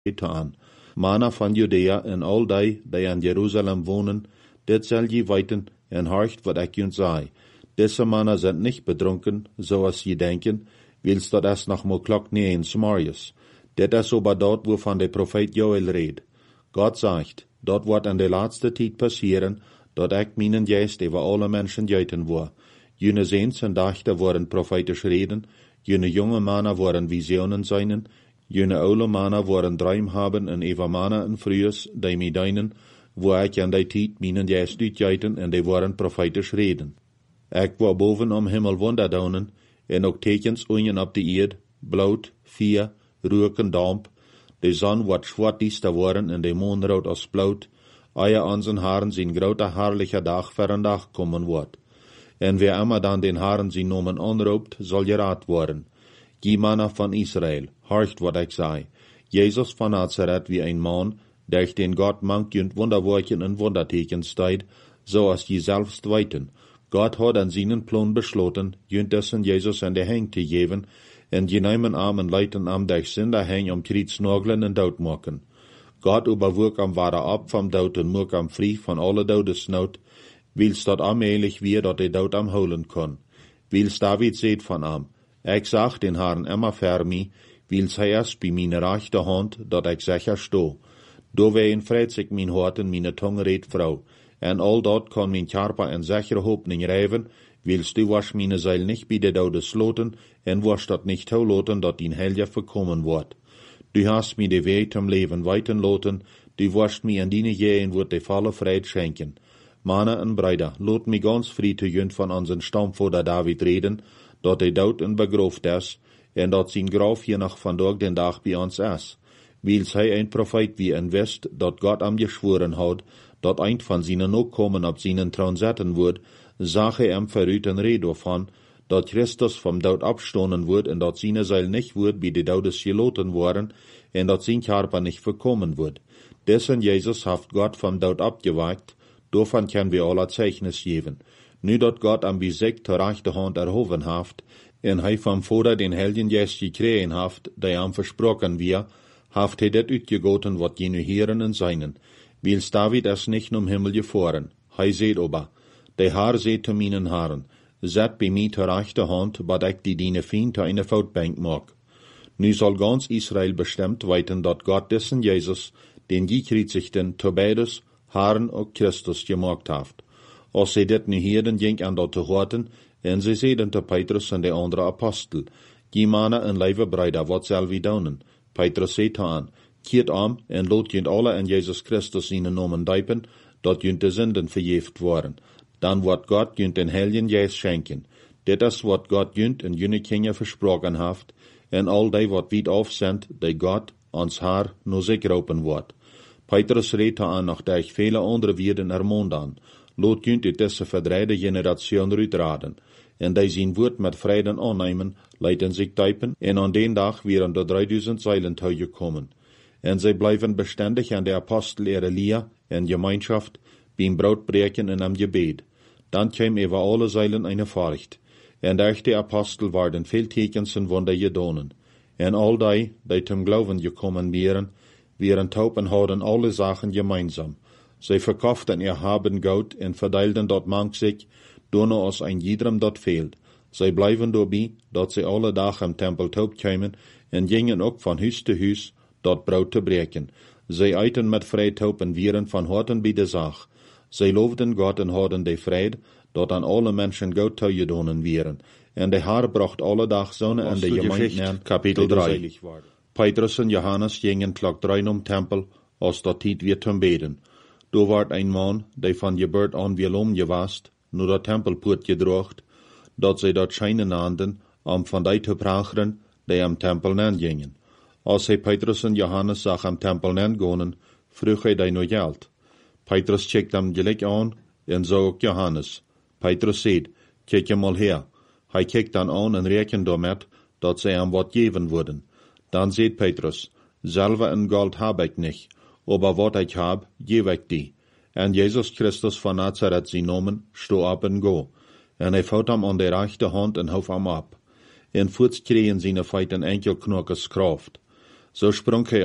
getan. Mannen van Judea en al die in Jeruzalem wohnen, dit zal je weten en horcht wat ik junt zei. Diese Mannen sind nicht betrunken, so als je denken, wils dat es noch mal klock nie in Samarias. Dit is aber dort, wovon der Prophet Joel redt. Gott sagt, dort wird in der letzten Zeit passieren, dat ik meinen Geist über alle Menschen geiten war. Jene Sehns und Dachte worden prophetisch reden, jene junge Männer worden Visionen seinen, jene oude Männer worden Träum haben en über Männer en Frühes, die mir deinen, wo ich an der Zeit meinen Geist uitgeiten en die worden prophetisch reden. Ik war boven am Himmel wonderdaunen, en ook tekens unjen op de eerd, bloed, vier, rook en damp, de zon wordt zwart-diester worden en de maan rood als bloed, eie aan zijn haren zijn grote herrliche dag voor een dag komen wordt. En wer immer dan den Herren zijn nomen aanroept, zal geraad worden. Die Männer van Israël, horcht wat ik zei. Jezus van Nazareth wie een man, der den Gott manchjent Wunderworken en Wunderteken steid, zoals je selbst weten. Gott hat an seinen Plan beschlossen, jünt dessen Jesus an der Heng te geven, en die nemen armen Leuten am der Sünder Heng om kriet snogelen en dood maken. Gott überwog am ware ab vom dood en moek am vrij van alle dodesnood, wils dat allmählich wie dat de dood am holen kon. Wils David seht van am, ik zag den Herrn immer ver mi, wils hij is bij mijn rechte hand, dat ik sicher sto. Doorwegen vreet ik mijn hart en mijn tongue reed vrouw. En al dat kan mijn Körper en sichere Hoffnung reiven, willst du wasch meine Seil nicht bei der Daude sloten, en wasch dat nicht toulaten, dat die Helge verkommen wordt. Du hast mir de Weg zum Leben weiten loten, du wascht mir an dine Jähen wird de volle Freiheit schenken. Männer en Brüder, lot mi ganz frei te jünt von unseren Stammvater David reden, dat de dood en begrooft is, en dat zijn graf hier nog vandaag den dag bij ons is. Wils hij een profeet wie en wist, dat God am geschworen had, dat een van zijn Nachkommen op zijn troon zetten wordt, zag hij hem vooruit een rede van, dat Christus vom dood abstonen wordt en dat zijn Seil nicht wordt bij de doodes geloten worden en dat zijn Körper nicht verkommen wordt. Dessen Jesus heeft God vom dood abgeweckt, daarvan können wir alle Zeichnis geven. Nu dat God am Besieg ter rechte Hand erhoven heeft, en hij vom Vader den Heiligen Geist gekregen heeft, die am versprochen wir, heeft hij dat uitgegoten wat jene Heeren en seinen. Wils David es nicht um Himmel gefahren. Hij seht aber, der Herr seht zu meinen Haaren, zet bei mir ter rechte Hand, bad ik die dine Feind ter eine Voetbank mag. Nu soll ganz Israel bestimmt weten, dat Gott dessen Jesus, den gekreuzigten, ter beides, Herrn und Christus gemacht heeft. Als sie dit nu hieren, ging an dat te horten, en sie zeiden te Petrus en de andere Apostel, die Mannen en lieve Brüder, wat zal we doen? Petrus zei aan, keert om en laat junt alle in Jesus Christus zijn namen diepen, dat junt de Sünden vergeeft worden. Dan wordt God junt den Heiligen Geist schenken. Dit is wat God junt en junne Kinder versprochen heeft, en al die wat wiet af sind, die God, ons Haar, naar zich roepen wordt. Petrus reed aan nog durch vele andere Woorden ermond aan. Laat junt uit deze verdreide generatie uitraden, en die zijn woord met vreden aannemen, leiden zich diepen, en aan den dag wären de 3000 Zeilen gekommen. En zij blijven beständig aan de Apostel Elia en Gemeinschaft, beim Brotbreken en am Gebet. Dan kwam über alle Zeilen eine Furcht. En durch die Apostel waren veel tekens en Wunder gedonen. En al die zum Glauben gekommen wären taub en hadden alle Sachen gemeinsam. Zij verkauften ihr Haben Goud en verdeilten dort manch sich, doorno als ein jedem dort fehlt. Zij blijven dabei, dat zij alle Tage im Tempel taub kämen en gingen ook van huis te huis, dat brood te breken. Zij eiten met vrijtaub en wieren van harten bij de zaak. Zij loofden God en hadden de vrede, dat aan alle mensen Goud toegedonen wieren. En de Heer bracht alle dag zonne en de gemeente kapitel 3. Petrus en Johannes gingen klok 3 om tempel, als dat tijd weer te beden. Daar werd een man, die van geboorte aan wielom gewast, naar de tempelpoort gedrocht, dat zij dat schijnen naanden, om van die te pracheren, die am tempel nan gingen. Als hij Petrus en Johannes zag am tempel nan gonen, vroeg hij die nog geld. Petrus checkt hem gelijk aan, en zo ook Johannes. Petrus zei, kijk je mal her. Hij kijkt dan aan en rekent daarmet, dat zij hem wat geven worden. Dan zei Petrus, selber en gold heb ik niet, aber wat ik heb, geef ik die. En Jesus Christus van Nazareth zijn nomen, sto op en go. En hij vouwt hem aan de rechte hand en hoef hem op. En voorts kregen zijn feiten enkel knokkes kracht. Zo sprong hij op,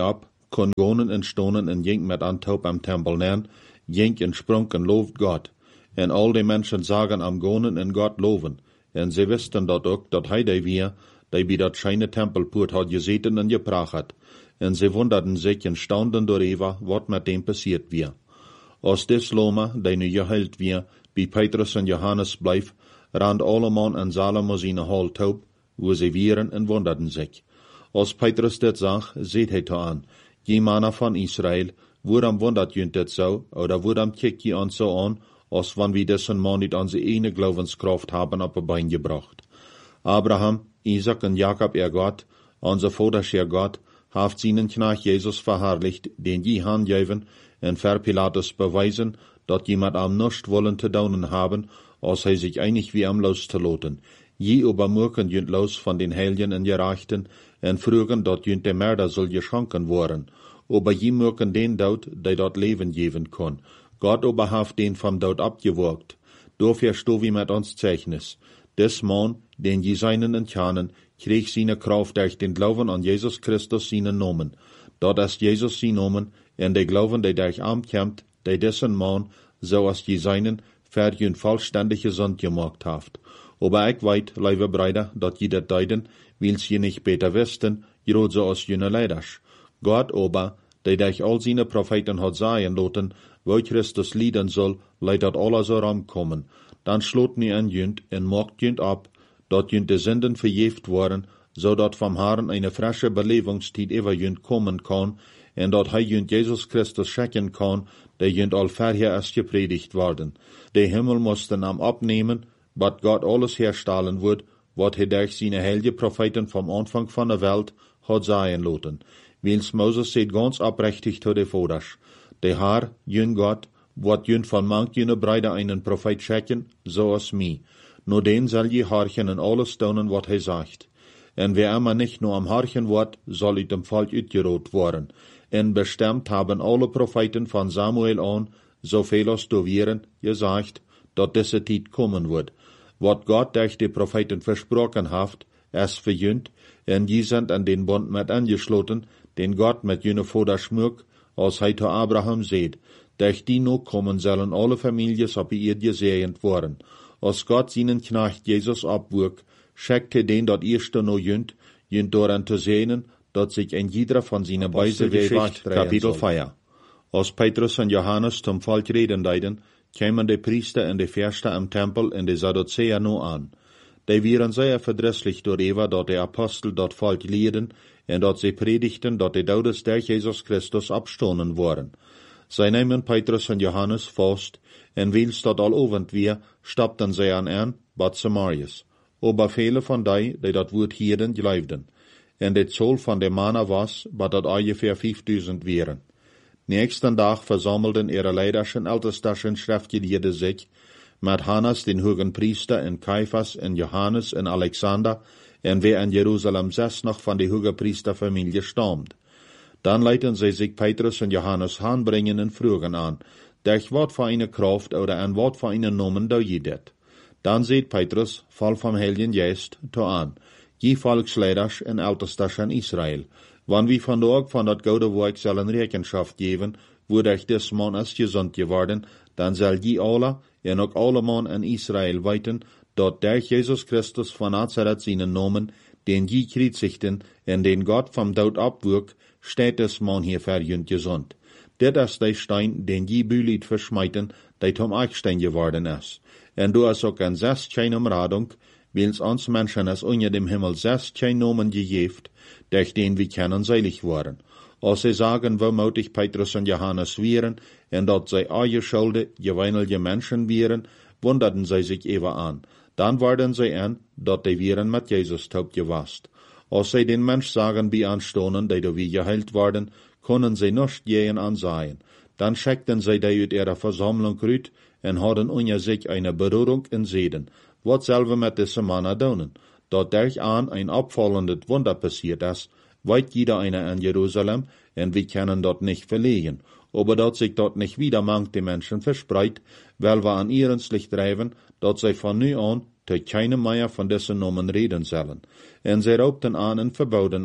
kon gonen en stonen en jink met antoop am tempel nern, jink en sprong en looft God. En al die mensen zagen am gonen en God loven. En ze wisten dat ook, dat hij die weer, die bij dat scheine tempelpoort had gezeten en gepraat had. En ze wonderden zich en staunden door Eva, wat met dem passiert weer. Als des Loma, die nu geheild weer, bij Petrus en Johannes blijf, rand alleman en Salomo zijn hal taub, wo ze wieren en wonderden zich. Als Petrus dit zag, zeet hij te aan, je mannen van Israël, waarom wondert je dit zo, oder waarom kijkt je ons zo aan, als wann wir dessen man niet onze ene Glaubenskraft haben op een bein gebracht. Abraham, Isaac en Jacob Gott, onze vaders Gott, heeft zijn knecht Jesus verherrlicht, den je handgeven, en ver Pilatus beweisen, dat je met am nichts wollen te doen haben, als hij zich einig wie am los te loten. Je übermorgen jünt los van den Heiligen en Gerechten, en vragen dat jünt de Mörder soll geschonken worden. Aber je mögen den dood, die dat Leben geben kon. Gott aber heeft den vom Dood abgeworgt. Dafür sto wie mit ons Zeichnis. Des Mann, den je seinen entkernen, kreeg seine Kraft durch den Glauben an Jesus Christus seinen Namen. Dat ist Jesus sein Namen, en de Glauben, die durch ankämmt, die dessen Mann, so als je seinen, für jün vollständig gesund gemacht haft. Aber ich weet, liebe Brüder, dat je dat deiden, wils je nicht beter wisten, gerade so als jüne Leiders. Gott aber, der durch all seine Propheten hat sagen lassen, wo Christus lieden soll, leidt dat alles herankommen. Dann schlot mir an jünt en macht jünt ab, dat jünt de Sünden verjeft worden, so dat vom Herrn eine frische Belebungstid über jünt kommen kann, en dat hij jünt Jesus Christus schicken kann, der jünt al vorher ist gepredigt worden. Der Himmel mussten am abnehmen, wat Gott alles herstellen wird, wat hij durch seine heilige Propheten vom Anfang von der Welt hat sagen lassen. Wils Moses seht ganz abrechtig zu de Voders. Der Herr, jün Gott, wat jün von manch jüne Breide einen Prophet schicken, so als mi. Nur den soll je harchen en alles tun, wat hij sagt. En wer immer nicht nur am harchen wird, soll ut dem Volk utgerot worden. En bestimmt haben alle Propheten von Samuel an, so viel als du wären, gesagt, dat diese Zeit kommen wird. Wat Gott durch die Propheten versprochen hat, ist verjünt, en die sind an den Bund mit angeschlossen, den Gott mit jene Vater schmück, als hij zu Abraham seht. Durch die noch kommen sollen alle Families op ihr gesegnet worden. Als Gott seinen Knecht Jesus abwürg, schickte den dat erste noch jünt daran zu sehnen, dat sich ein jeder von seinen Weise Kapitel 4. Als Petrus und Johannes zum Volk reden deiden, kämen die Priester und die Fürsten am Tempel und die Sadduzäer nur an. Die wären sehr verdrisslich darüber, dat die Apostel dort Volk lehrten, und dat sie predigten, dat die Todes durch Jesus Christus abstonnen waren. Sie nehmen Petrus und Johannes fast, und wils dat al ovend wir, stapten sie an Bad Samarias. Aber viele von die dat Wort hielden, geloofden. En de Zahl von de Mannen was, wat dat ungefähr 5000 wären. Nächsten Tag versammelten ihre Leiders en ältesten Schriftgelehrte sich, mit Hannas den hohen Priester en Kaiphas en Johannes en Alexander, en wer in Jerusalem selbst noch von der hohen Priesterfamilie stammt. Dann leiten sie sich Petrus und Johannes anbringen und fragen an, durch wat für eine Kraft oder an wat für einen Namen da je det. Dann sieht Petrus, voll vom Heiligen Geist, to an, je Volksleiders en ältestes in Israel, wann wir von dort von dat gode Werk sollen Rechenschaft geben, wo durch des Mann ist gesund geworden, dann soll je alle, en ook alle Mann in Israel weiten, dat durch Jesus Christus von Nazareth seinen Namen, den je kriegsichten, en den Gott vom Tod abwürg, steht des Mann hier verjünt gesund. Dit ist der Stein, den je Bülied verschmeiten, der zum Eichstein geworden ist. En du hast auch an selbst keine Umradung, wils uns Menschen es unter dem Himmel selbst kein Namen gegeben, durch den wir kennen selig waren. Als sie sagen, wo mutig Petrus und Johannes wären, en dat sie eingeschulde, gewöhnliche Menschen wären, wunderten sie sich eben an. Dann waren sie an, dat die wären mit Jesus taub gewasst. Als sie den Mensch sagen, wie anstonen, die da wie geheilt waren, können sie nicht gehen ansehen. Dann schickten sie die uit ihrer Versammlung rüt en hadden unter sich eine Berührung in Seden. Wat selber mit diese Mannen doen? Dat durch an ein abfallendes Wunder passiert ist, weet jeder einer in Jerusalem, en wir können dort nicht verlegen. Aber dat sich dort nicht wieder manche Menschen verspreit, weil wir an ihrens Licht treiben, dat sie von nu an zu keinem mehr von diesen Namen reden sollen. En sie raubten an und verboden an,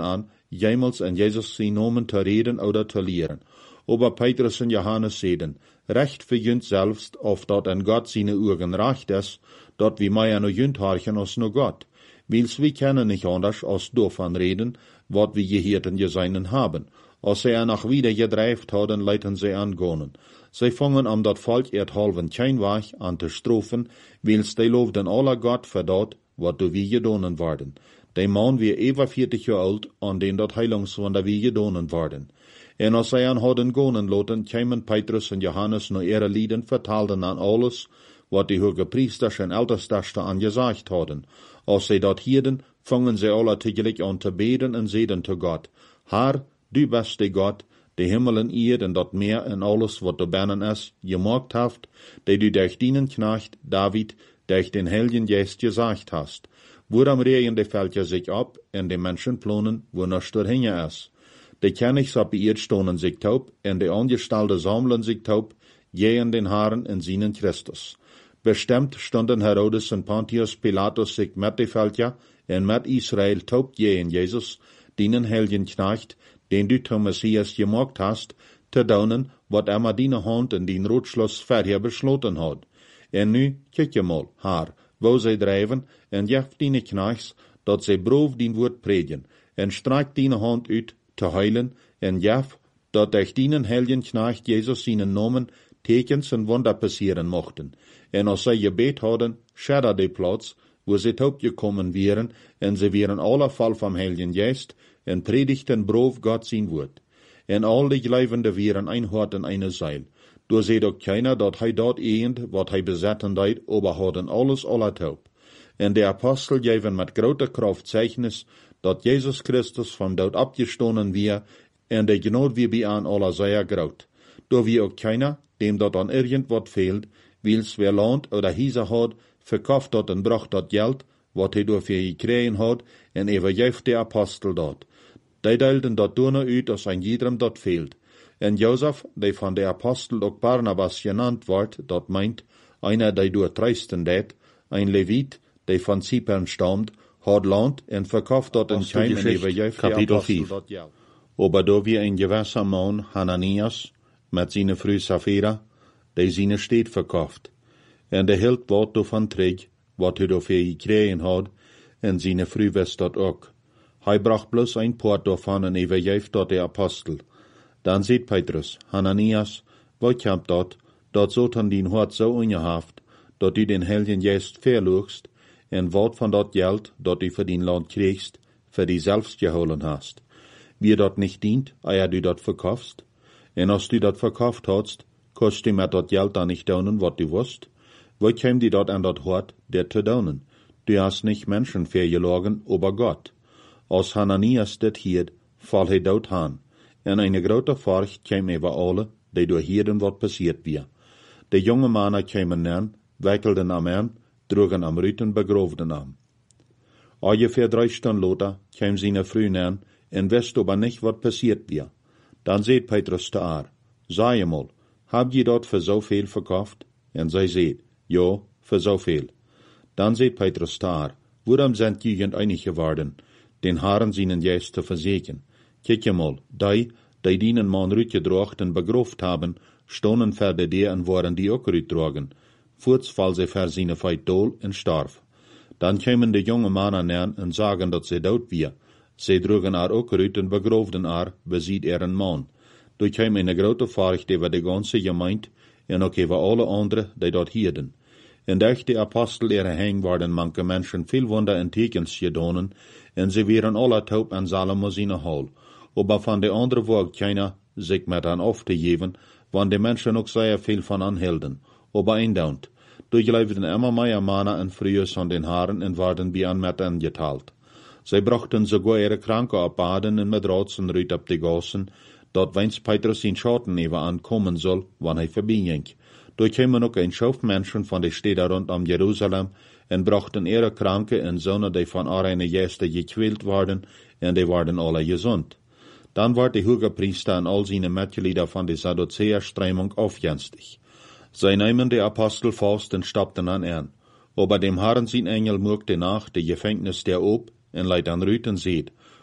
jemals in Jesus zijn Namen te reden oder te leren. Aber Petrus und Johannes zeiden, recht für jünt selbst, of dat en Gott seine Augen recht ist, dat wie meier no jünt harchen als no Gott. Wils wir kennen nicht anders als davon reden, wat wir gehirten geseinen haben. Als sie nach wieder gedreift hadden, leiten sie angonen. Sie fangen am dat Volk halven Scheinweg an te strofen, wils die loofden alle Gott für dat, wat du wie gedonen worden. Die Mann wie über 40 Jahre alt, an den dat Heilungswunder wie gedonen worden. En als zij aan hadden gonen laten, kwamen Petrus en Johannes naar ihre lieden vertaalden aan alles, wat die hoge priesters en ältestesten angezegd hadden. Als zij dat hielden, fangen zij alle tegelijk aan te beden en zeiden te God, Herr, du bist de God, de Himmel en Erde en dat meer en alles wat er binnen is, gemaakt heeft, die du durch dienen Knecht David, durch den Heiligen Geist gezegd hast. Waarom regen de Völker sich ab en de Menschen planen, wo nichts doorheen is? De Königs op die stonen sich taub, en de Angestellten sammeln sich taub, gegen den Herrn en seinen Christus. Bestimmt stunden Herodes en Pontius Pilatus sich met de Völker en met Israel taub gegen Jesus, dienen Heiligen Knecht, den du zum Messias gemacht hast, te daunen, wat met die Hand in den Rotschluss vorher besloten hat. En nu, kijk je mal, Herr, wo zij drijven, en jeft die Knechts, dat zij broov dien woord predigen, en strak die Hand uit, te heilen, en jef, dat durch dienen Heiligen Knecht Jesus seinen Namen Tekens en Wunder passieren mochten. En als zij gebet hadden, schedder de Platz, wo sie taub gekommen wären, en sie wären alle voll vom Heiligen Geist, en predigten broov Gott sein Wort. En al die Gläubende wären ein Hort en eine Seil. Du seht ook keiner, dat hij dort eend, wat hij bezetten deed, aber hadden alles alle taub. En de Apostel geven met grote Kraft Zeichnis, dat Jesus Christus vom Dood abgestoßen wir, en de Gnade wir bei an aller sehr groot. Do wie ook keiner, dem dat an irgendwat fehlt, wils wer Land oder Hiese hat, verkauft dat en bracht dat Geld, wat hij dafür gekriegen hat, en übergeeft de Apostel dat. Die deelden dat door uit, als ein jedem dat fehlt. En Josef, die van de Apostel ook Barnabas genannt wordt, dat meint, einer, die door treisten deed, ein Levit, die van Cypern stammt, had Land en verkauft dat in Keim en übergeeft Kapitel 5. Aber da wir ein gewisser Mann, Hananias, met seine Frau Sapphira, die seine Stadt verkauft. En de hield wat davon terug, wat hij dafür gekregen had, en seine Frau wist dat ook. Hij bracht bloß ein Port davon en übergeeft dat de Apostel. Dan sieht Petrus, Hananias, wat kommt dat zotan dien hart so ungehaft, dat du den Heiligen Geist verlugst, en wat van dat Geld, dat du für den Land kriegst, für die selbst geholen hast. Wie dat nicht dient, eer du dat verkaufst, en als du dat verkauft hast, kost du met dat Geld dan nicht daunen, wat du wusst, wat käm die dat an dat hart, der te daunen? Du hast nicht Menschen vergelogen, aber Gott. Als Hananias dit hiert, fall hij dood aan, en eine grote Furcht käm über alle, die door hieren wat passiert wir. De jonge mannen kämen nen, wickelden am Arm, droegen am Rüten begroofden am. Ungefähr 3 Stunden later käm seine Frau nen, en wist aber nicht, wat passiert wir. Dan seht Petrus te haar, sei mal, hab je dat für so viel verkauft? En zij seht, ja, für so viel. Dan seht Petrus te haar, waarom sind jugend einig geworden, den Herrn seinen Geist te verseken? Kijk je mal, die dienen man rütgedrocht en begroft haben, stonden verder die en waren die ook rütdrogen. Voorts val sie ver seine feit dool en starf. Dan kwamen de jonge mannen nen en sagen dat ze dood wie. Ze droegen haar ook rüt en begroofden haar, beziet een man. Door kwam een grote furcht over de ganze gemeente en ook over alle anderen die dat hielden. En durch de Apostel ihre heng waren manche Menschen viel Wunder en Tekens gedonen, en ze waren alle taub en Salomo seine Hall. Aber van de andere wog keiner sich met aan auf te geven, want de Menschen ook sehr viel van anhielden. Aber eindaunt, durchleefden immer mehr Männer en Frühes an den Haaren en waren bij aan met angeteilt. Zij brachten sogar ihre Kranke op baden en met Ratsen rüt op de gassen, dat wens Petrus in Schatten even aankomen soll, wann hij voorbij Door kwamen ook een schof Menschen van de steden rondom Jeruzalem en brachten ihre Kranke en zonen die van arme Gäste gekwält waren, en die waren alle gesund. Dan werd de hoge priester en al zijn Mitglieder van de Sadduzäer-Strömung aufjenstig. Zij nahmen de Apostel vast en stapten an an. Aber dem Herrn sein Engel murkte nach de Gefängnis der op en leidt an Rüten seht,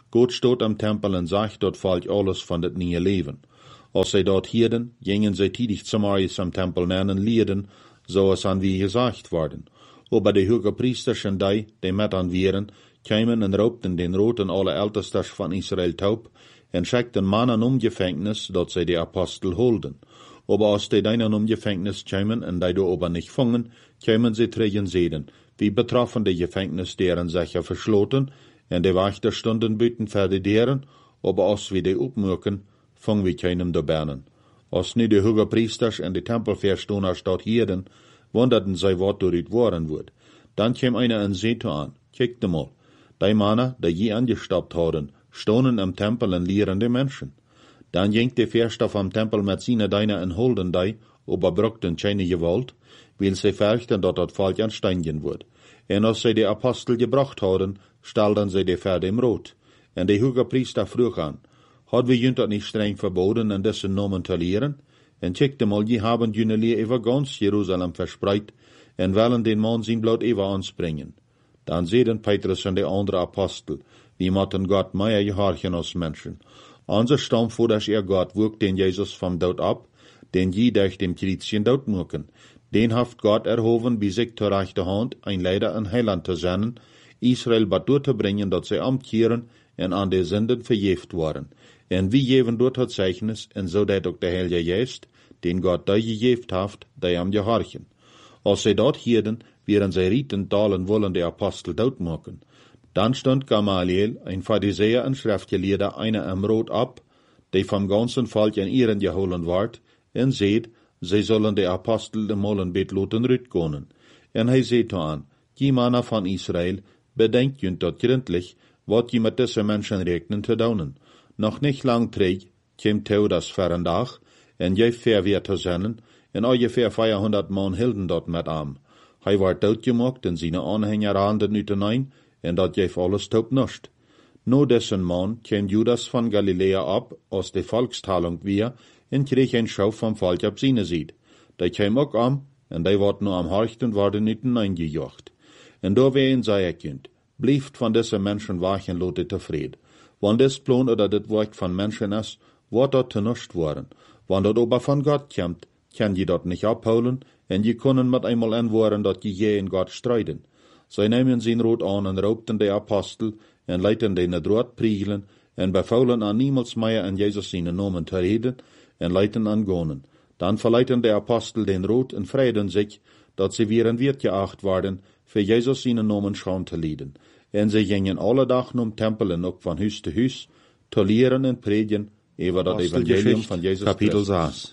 Gott steht am Tempel und sagt, dort fällt alles von das nieuwe Leben. Als sie dort hielden, gingen sie tidig zum Marius am Tempel nennen Lieden, so als an wie gesagt worden. Aber die hoge Priesters und die met an wieren, kämen und raubten den roten alle Ältesters von Israel taub, und schickten Mannen Gefängnis, dort sie die Apostel holden. Aber als die deinen Gefängnis kämen und die ober nicht fangen, kämen sie trägen Seden, wie betroffen die Gefängnis deren Sächer verschloten, und die Wächter stunden büten für die deren, aber als wir die upmürken, fangen wir keinem da bernen. Als nie die hoge Priesters und die Tempelverstoners dort hielden, wunderten sie, was dort waren wird. Dann käm einer und sagte an, kickte mal, die Männer, die je angestoppt hadden, stonen am Tempel und lehren die Menschen. Dann ging die Verstoff am Tempel mit seine Deiner und holden die, aber bruckten keine Gewalt, weil sie fürchten, dass das Volk ansteigen wird. Und als sie die Apostel gebracht hadden, stellten sie die Pferde im Rot. Und die hoge Priester frug an, hat wir jünt das nicht streng verboten, in dessen Namen zu lehren? Und kickte mal, die haben jene Lehr über ganz Jerusalem verspreit, und wollen den Mann sein Blut über anspringen. Dann sehen Petrus und die andere Apostel, wie motten Gott mehr gehorchen als Menschen. Unser Stamm vor, dass Gott wirkt den Jesus vom Tod ab, den je durch dem Christen Tod mucken. Den haft Gott erhoven, wie sich zur rechten Hand ein Leider und Heiland zu senden, Israel bat durchzubringen, dass sie umkehren und an der Sünden verjeft waren. Und wie jeven dort hat Zeichnis, und so dat auch der Heilige Geist, den Gott da gejeft haft, die am gehorchen. Als sie dort hielden, wären sie rieten, talen wollen die Apostel dort mucken. Dann stund Gamaliel, ein Pharisäer und Schriftgelehrter, einer am Rot ab, der vom ganzen Volk in ihren geholen ward, und seht, sie sollen die Apostel dem Molenbeet loten rütgonen. Und er seht an, die Männer von Israel, bedenkt jünt dort gründlich, wat je mit diese Menschen regnen zu daunen. Noch nicht lang träg, käm Teudas Ferendach, und je verwehr zu sennen, und ungefähr 400 Mann hielden dort mit am. Hij ward doodgemaakt en seine Anhänger randen uitenein, en dat geef alles taub nischt. No dessen Mann käm Judas von Galiläa ab, aus der Volkstalung wir, en kreeg ein Schau vom Volk ab seine Sied. Die käm auch am, en die ward nur am Horchten worden uitenein gejocht. En da wehen sei kind, blieft von dessen Menschen wachen lote tevreden. Wann des Plan oder das Werk von Menschen ist, wird dort zu nischt worden. Wann dat aber von Gott kommt, kann je dort nicht abholen, en je können mit einmal anwohren, dat je je in Gott streiten. Sie nehmen sin Rot an und raubten die Apostel, en leiten den Rot priegelen, en befaulen an niemals mehr in Jesus seinen Namen zu reden, en leiten an gonen. Dann verleiten die Apostel den Rot und freuden sich, dat sie wieren wird geacht worden, für Jesus seinen Namen Scham zu leiden. En sie gingen alle Dagen um Tempel und auch von Hüs zu Hüs, zu lehren und predigen, über das Evangelium von Jesus Kapitel 6.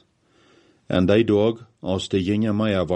En die Tag, als die Jünger mehr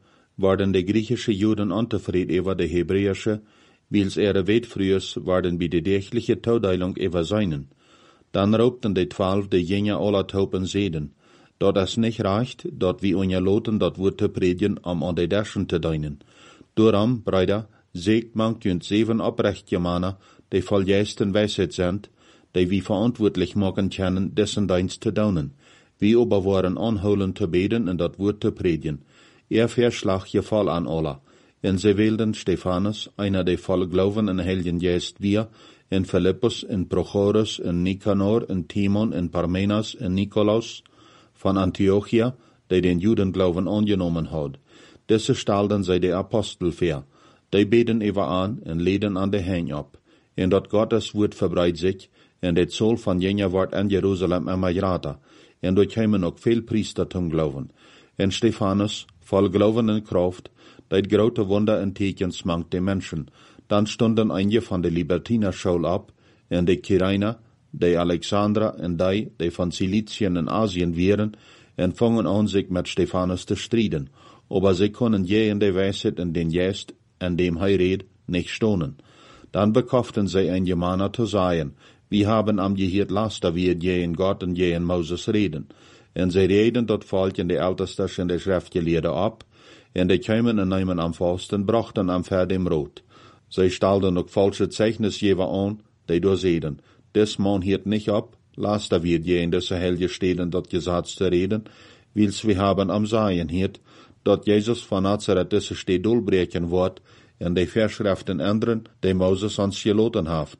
waren die griechische Juden unzufrieden über die hebräische, wils ihre Weitfrühers waren bei der tägliche Taudeilung über seinen. Dann raubten die 12 die Jünger aller Taupen Seden, dort es nicht reicht, dort wie unja loten dort Wort zu predigen, an die Däschen zu deinen. Darum, Brüder, sägt man jünd 7 oprechte Männer, die voll jästen Weisheit sind, die wie verantwortlich machen können, dessen Dienst zu daunen. Wie aber waren anholen zu beten und dat Wort zu predigen. Verschlag gefall an alle. En sie wählten Stephanus, einer der voll Glauben in Heiligen Geist wir, en Philippus, en Prochorus, en Nikanor, en Timon, en Parmenas, en Nikolaus, von Antiochia, der den Judenglauben angenommen hat. Diese stellten sie die Apostel vor. Die beten über an en leden an der Hänge ab. En dat Gottes Wort verbreitet sich, en der Zoll von Jünger ward an Jerusalem immer größer. En dort kämen auch viel Priester zum Glauben. En Stephanus, voll Glauben und Kraft, deit grote Wunder und Tekens mangt den Menschen. Dann stunden einige von der Libertinerschule ab, en die Kirainer, die Alexandra und die von Silizien in Asien wären, en fangen an sich mit Stephanus zu streiten. Aber sie können je in der Weisheit in den Geist, an dem redet, nicht stonen. Dann bekauften sie ein Mann zu sagen, wir haben am Gehirn Laster, wie je in Gott und je in Moses reden. En sie reden dort Volk in die Ältesten und die Schriftgelehrten ab, en die kämen und nehmen am Fasten, brachten am Pferd im Rot. Sie stellten auch falsche Zeichnis jeweils an, die durchsehen. Des Mann hielt nicht ab, Laster wird je in diese Helge stehen, dort gesagt zu reden, wils wir haben am Sagen hielt, dort Jesus von Nazareth diese Steh durchbrechen wird, en die Verschriften ändern, die Moses ans geloten haft.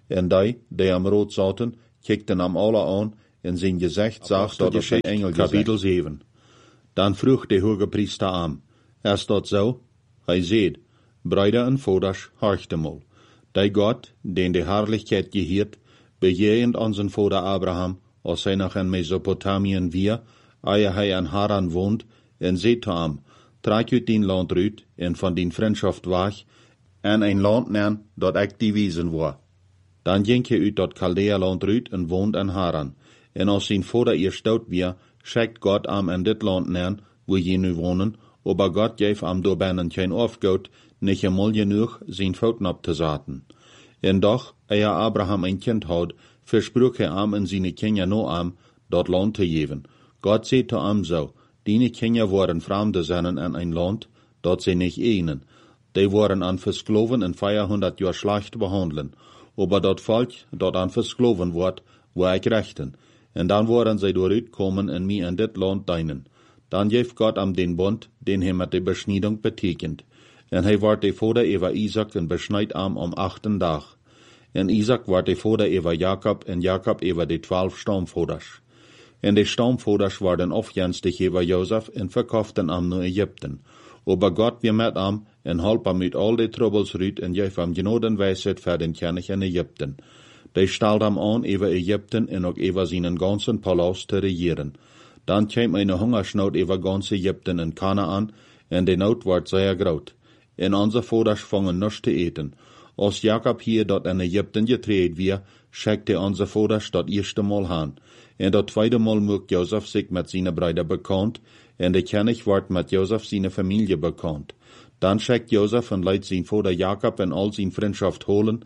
En die am Rot zaten, kijkten am alle aan, en zijn gezicht zag dat het een engel kapitel 7. Dan vroeg de hoge priester aan, is dat zo? Hij zei, Brüder en vaders, horcht mal. Die God, den de Herrlichkeit gehiert, bejegend onze vader Abraham, als hij nog in Mesopotamien weer, eer hij in Haran woont, en zei te hem, trek uit dien land uit, en van dien vriendschaft weg, en een land nemen dat ik die wezen wou. Dan ging hij uit dat Chaldea-land uit en woont in Haran. En als zijn vader eerst dood weer, schickt God hem in dit land nemen, wo je nu wonen, aber God geeft hem door binnen geen afgoed, niet eenmaal genoeg zijn voeten op te zetten. En doch, eer Abraham een kind had, versprook hij hem en zijn kinderen no hem, dat land te geven. God zei te hem zo, die kinderen worden vreemden zijn in een land, dat ze niet enen. Die worden aan verskloven en 400 jaar slecht behandelen. Aber dat volk dat aan verskloven wordt, wil ik rechten. En dan worden zij dooruit komen en mij in dit land dienen. Dan geeft God hem den bond, den hij met de besnijding betekent. En hij wordt de vader over Isaac en besnijdt hem om 8 dag. En Isaac wordt de vader over Jacob en Jacob over de 12 stamvaders. En de stamvaders worden afgenstig over Jozef en verkochten hem naar Egypten. Aber God weer met hem en help hem uit al de troubles uit en geeft hem genoeg wijsheid voor den König in Egypten. Die stelt hem aan over Egypten en ook over zijn ganzen palast te regieren. Dan kwam een hongersnood over ganz Egypten en Kanaan en de nood wordt zeer groot. En onze vaders vangen niets te eten. Als Jacob hier dat in Egypten getreed weer, schickte onze vaders dat eerste Mal aan. En dat tweede Mal maakt Jozef zich met zijn broeder bekend, en de König wordt met Jozef zijn familie bekend. Dan schickt Jozef en leidt zijn vader Jacob en al zijn vriendschaft holen,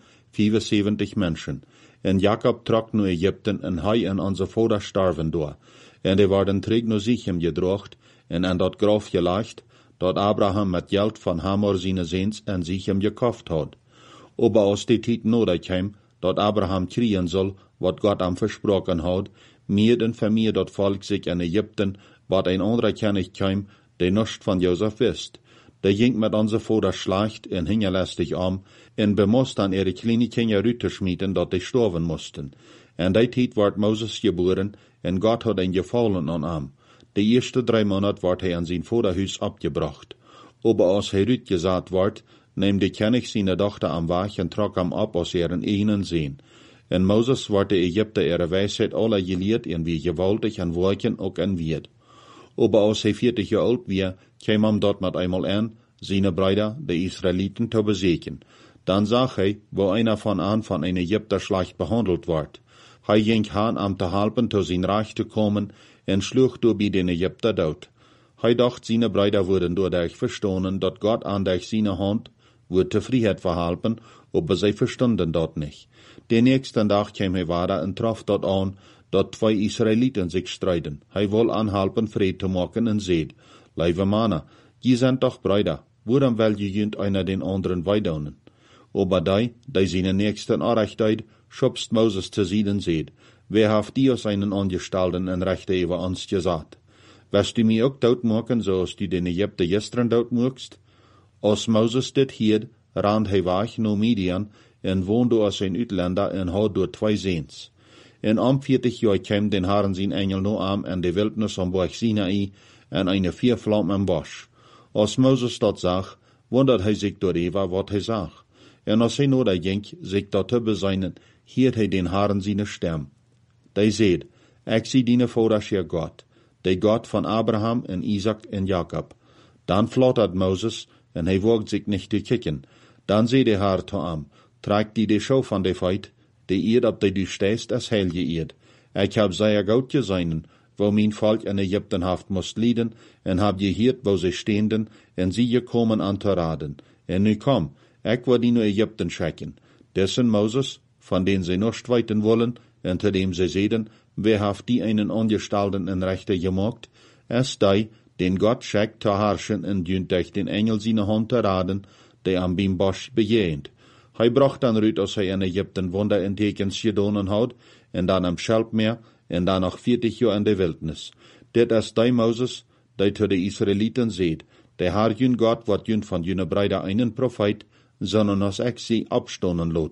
75 mensen. En Jacob trok naar Egypten en hij en onze vader starven door. En die worden terug naar Sichem gedrocht en aan dat graf gelegd, dat Abraham met geld van Hamor zijn zoons en Sichem gekocht had. Aber als die tijd nodig kwam, dat Abraham kriegen zal, wat God hem versproken had, meer en meer dat volk zich in Egypten, wat een andere König kwam, die niets van Jozef wist. Die ging met onze vader slecht en hing lästig om, en bemoest dan ihre kleine kinderen uit te schmieden, dat die sterven moesten. En die tijd werd Moses geboren, en God had een gevallen aan hem. De eerste 3 maanden wordt hij aan zijn vaderhuis opgebracht. Aber als hij uitgezaad wordt, neemt de König zijn dochter am weg en trok hem op als een enen zien. En Moses wordt de Egypter ihre wijsheid alle geleerd en wie gewaltig en werken ook en wird. Aber als hij 40 jaar oud weer, kwam hem dat met eenmaal aan, zijn Brüder, de Israëlieten, te bezeeken. Dan zag hij, wo einer van een Egypter slecht behandeld wordt. Hij ging aan om te helpen tot zijn recht te komen en sloeg door bij den Egypter dood. Hij dacht, zijn Brüder worden doordat verstonen, dat God aan durch zijn hand wordt te vrijheid verhelpen, aber zij verstonden dat niet. De nächsten dag kwam hij weer en trof dat aan, dat 2 Israëlieten zich strijden. Hij wil aanhelpen vrede te maken en zei, lieve mannen, je zijn toch Brüder, waarom wil je junt einer den anderen weidonen? Aber die zijn nächsten Arrechtheid, schubst Moses te zien en zei, wer heeft die als einen Angestalten en rechte over ons gezet? Wirst du mij ook doodmaken, zoals du den Egypter gestern doodmaakst? Als Moses dit hield, rand hij weg naar Midian en woonde als een uitlander en had door 2 zoons. En om 40 jaar kwam den Herren zijn engel naar hem en de wildnis am Berg Sinai en eine 4 vlam im Bosch. Als Moses dat zag, wondert hij zich door wat hij zag. En als hij naar ging, zich dat te bezinnen, hield hij den Herren zijn stem. Die zei, ik zie dine vaders je God, de God van Abraham en Isaac en Jacob. Dan flattert Moses en hij wagt zich niet te kijken. Dan zei de Herr te hem, trek die de schau van de feit, de eerd op die du stehst, is heilige eerd. Ik heb zeer goed gezien, wo mijn volk in Egypten haft moest lijden, en heb gehoord wo ze steenden, en zie je komen aan te raden. En nu kom, ik wil die naar Egypten schicken. Dessen Moses, van den ze nicht weten wollen, en te dem ze zeiden, wer heeft die einen Angestalten en Rechter gemacht, is die, den Gott schickt te herrschen en dient durch den Engel seine Hand te raden, die am beim Bosch bejehend. Hij bracht dan uit als hij in Egypten Wunder en tekens gedaan had, en dan am Schelpmeer, en dan nog 40 jaar in de wildnis. Dit is die Moses, die te de Israëlieten zeid, de Herr jun God wordt jun van june Brüder einen Prophet, sondern als ik sie abstonen loten.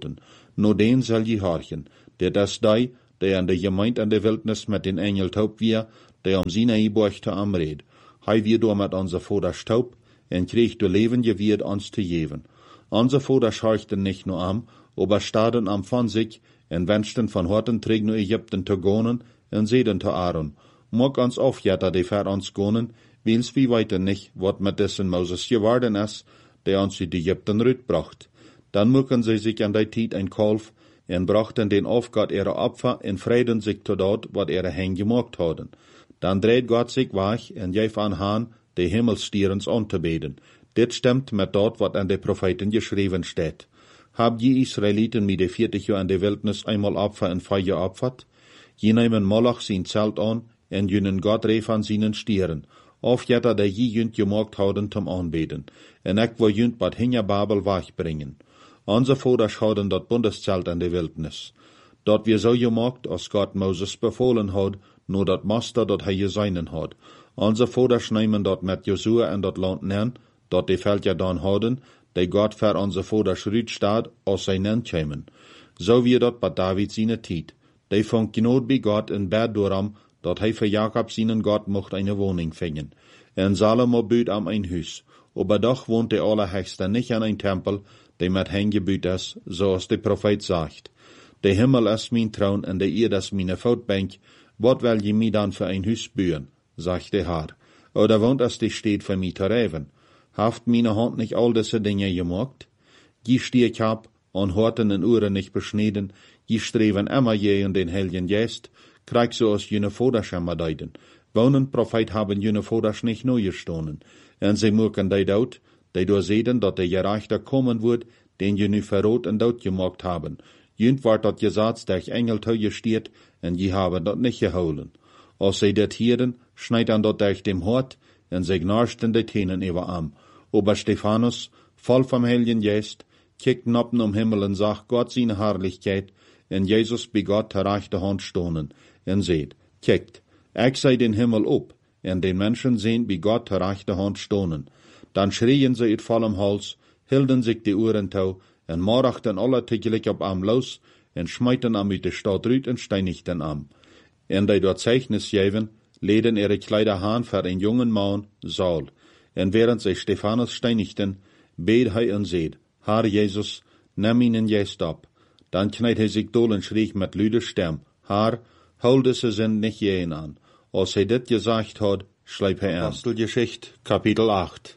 nur den soll je horchen, der das die an der Gemeinde an der Wildnis mit den Engel taub wir, der Sinai bräuchte am Red. Hei wir do mit unser Vater staub, en krieg du Leben gewiert uns zu geben. Unser Vater scheuchten nicht nur am, aber staden am von sich, en wünschten von Horten träg nur Ägypten zu gonen, en seden zu Aaron. Mag uns aufjätter, die fer uns gonen, wils wie weiter nicht, wat mit dessen Moses geworden ist, der uns die Ägypten rüt bracht. Dann mögen sie sich an der Tiet ein Kalf, en brachten den Aufgott ihrer Opfer, en frieden sich zu dort, wat ihre Hen gemacht hadden. Dann dreht Gott sich wach, en jeif an Han, die Himmelstierens anzubeten. Dit stimmt mit dort, wat an de Propheten geschrieben steht. Habt die Israeliten mit de 40 Jahr an der Wildnis einmal Opfer en Feier opfert? Je nehmen Moloch sein Zelt an, en jünen Gott reef an seinen Stieren. Auf jetter der je jünt gemacht hadden zum Anbeten. En ek wo jünt bat hinja Babel wachbringen. Unser Vater schauden dort Bundeszelt an der Wildnis. Dort wir so gemacht, als Gott Moses befohlen hat, nur dat Master dort he seinen hat. Unser Vater schneiden dort mit Josua en dat Land nen, dort die Feld ja dann hadden, die Gott für unser Vater schrüt staat, als sie nen kämen. So wie dort bei David seine Tiet. Die von Gnot bei Gott in Bad Doram, dort he für Jakob seinen Gott mocht eine Wohnung fingen. En Salomo büt am ein Hus. Aber doch wohnt der Allerhöchste nicht an ein Tempel, der mit Hen gebüht ist, so als der Prophet sagt. Der Himmel ist mein Thron und der Erde ist meine Voetbank. Wat will je mir dann für ein Hus bühen? Sagt der Herr. Oder wohnt es die steht für mich zu reven? Haft meine Hand nicht all diese Dinge gemacht? Je stieg hab, und Horten und Uhren nicht beschnitten, je streven immer je in den Helgen Geist, krieg so aus jene Vaterschämmer deuten. Wohnen Prophet haben jene Vaters nicht neu gestohlen. En sie mögen die dort, die sehen, dat der Gerechter kommen wird, den je nu verrot en dood gemacht haben. Jünt wordt dat gesagt, der Engel teuer steht, en je haben dat nicht geholen. Als sie dat hieren, schneid an dat durch dem Hort, en sie gnarsten die Tänen über am. Aber Stephanus, voll vom Heiligen Geist, kickt noppen Himmel und sagt Gott seine Herrlichkeit, en Jesus bei Gott der rechte Hand stohnen, en seht, kickt, ich sei den Himmel op, en den Menschen sehen bei Gott der rechte Hand stohnen. Dann schrien sie uit vollem Hals, hielden sich die Ohren tau, en morachten alle tegelijk op am los, en schmeiten am uit de Stadt rüt en steinigten am. En die dort Zeichnis geven, leden ihre Kleider haan für einen jungen Mann, Saul. En während sie Stephanus steinigten, bet hij en seht, Herr Jesus, nimm ihnen jetzt ab. Dann kneit hij sich dol en schrie mit lüder Stem, Herr, hol diese sind nicht jenen an. Als hij dit gesagt hat, schleip hij an. Apostelgeschichte, Kapitel 8.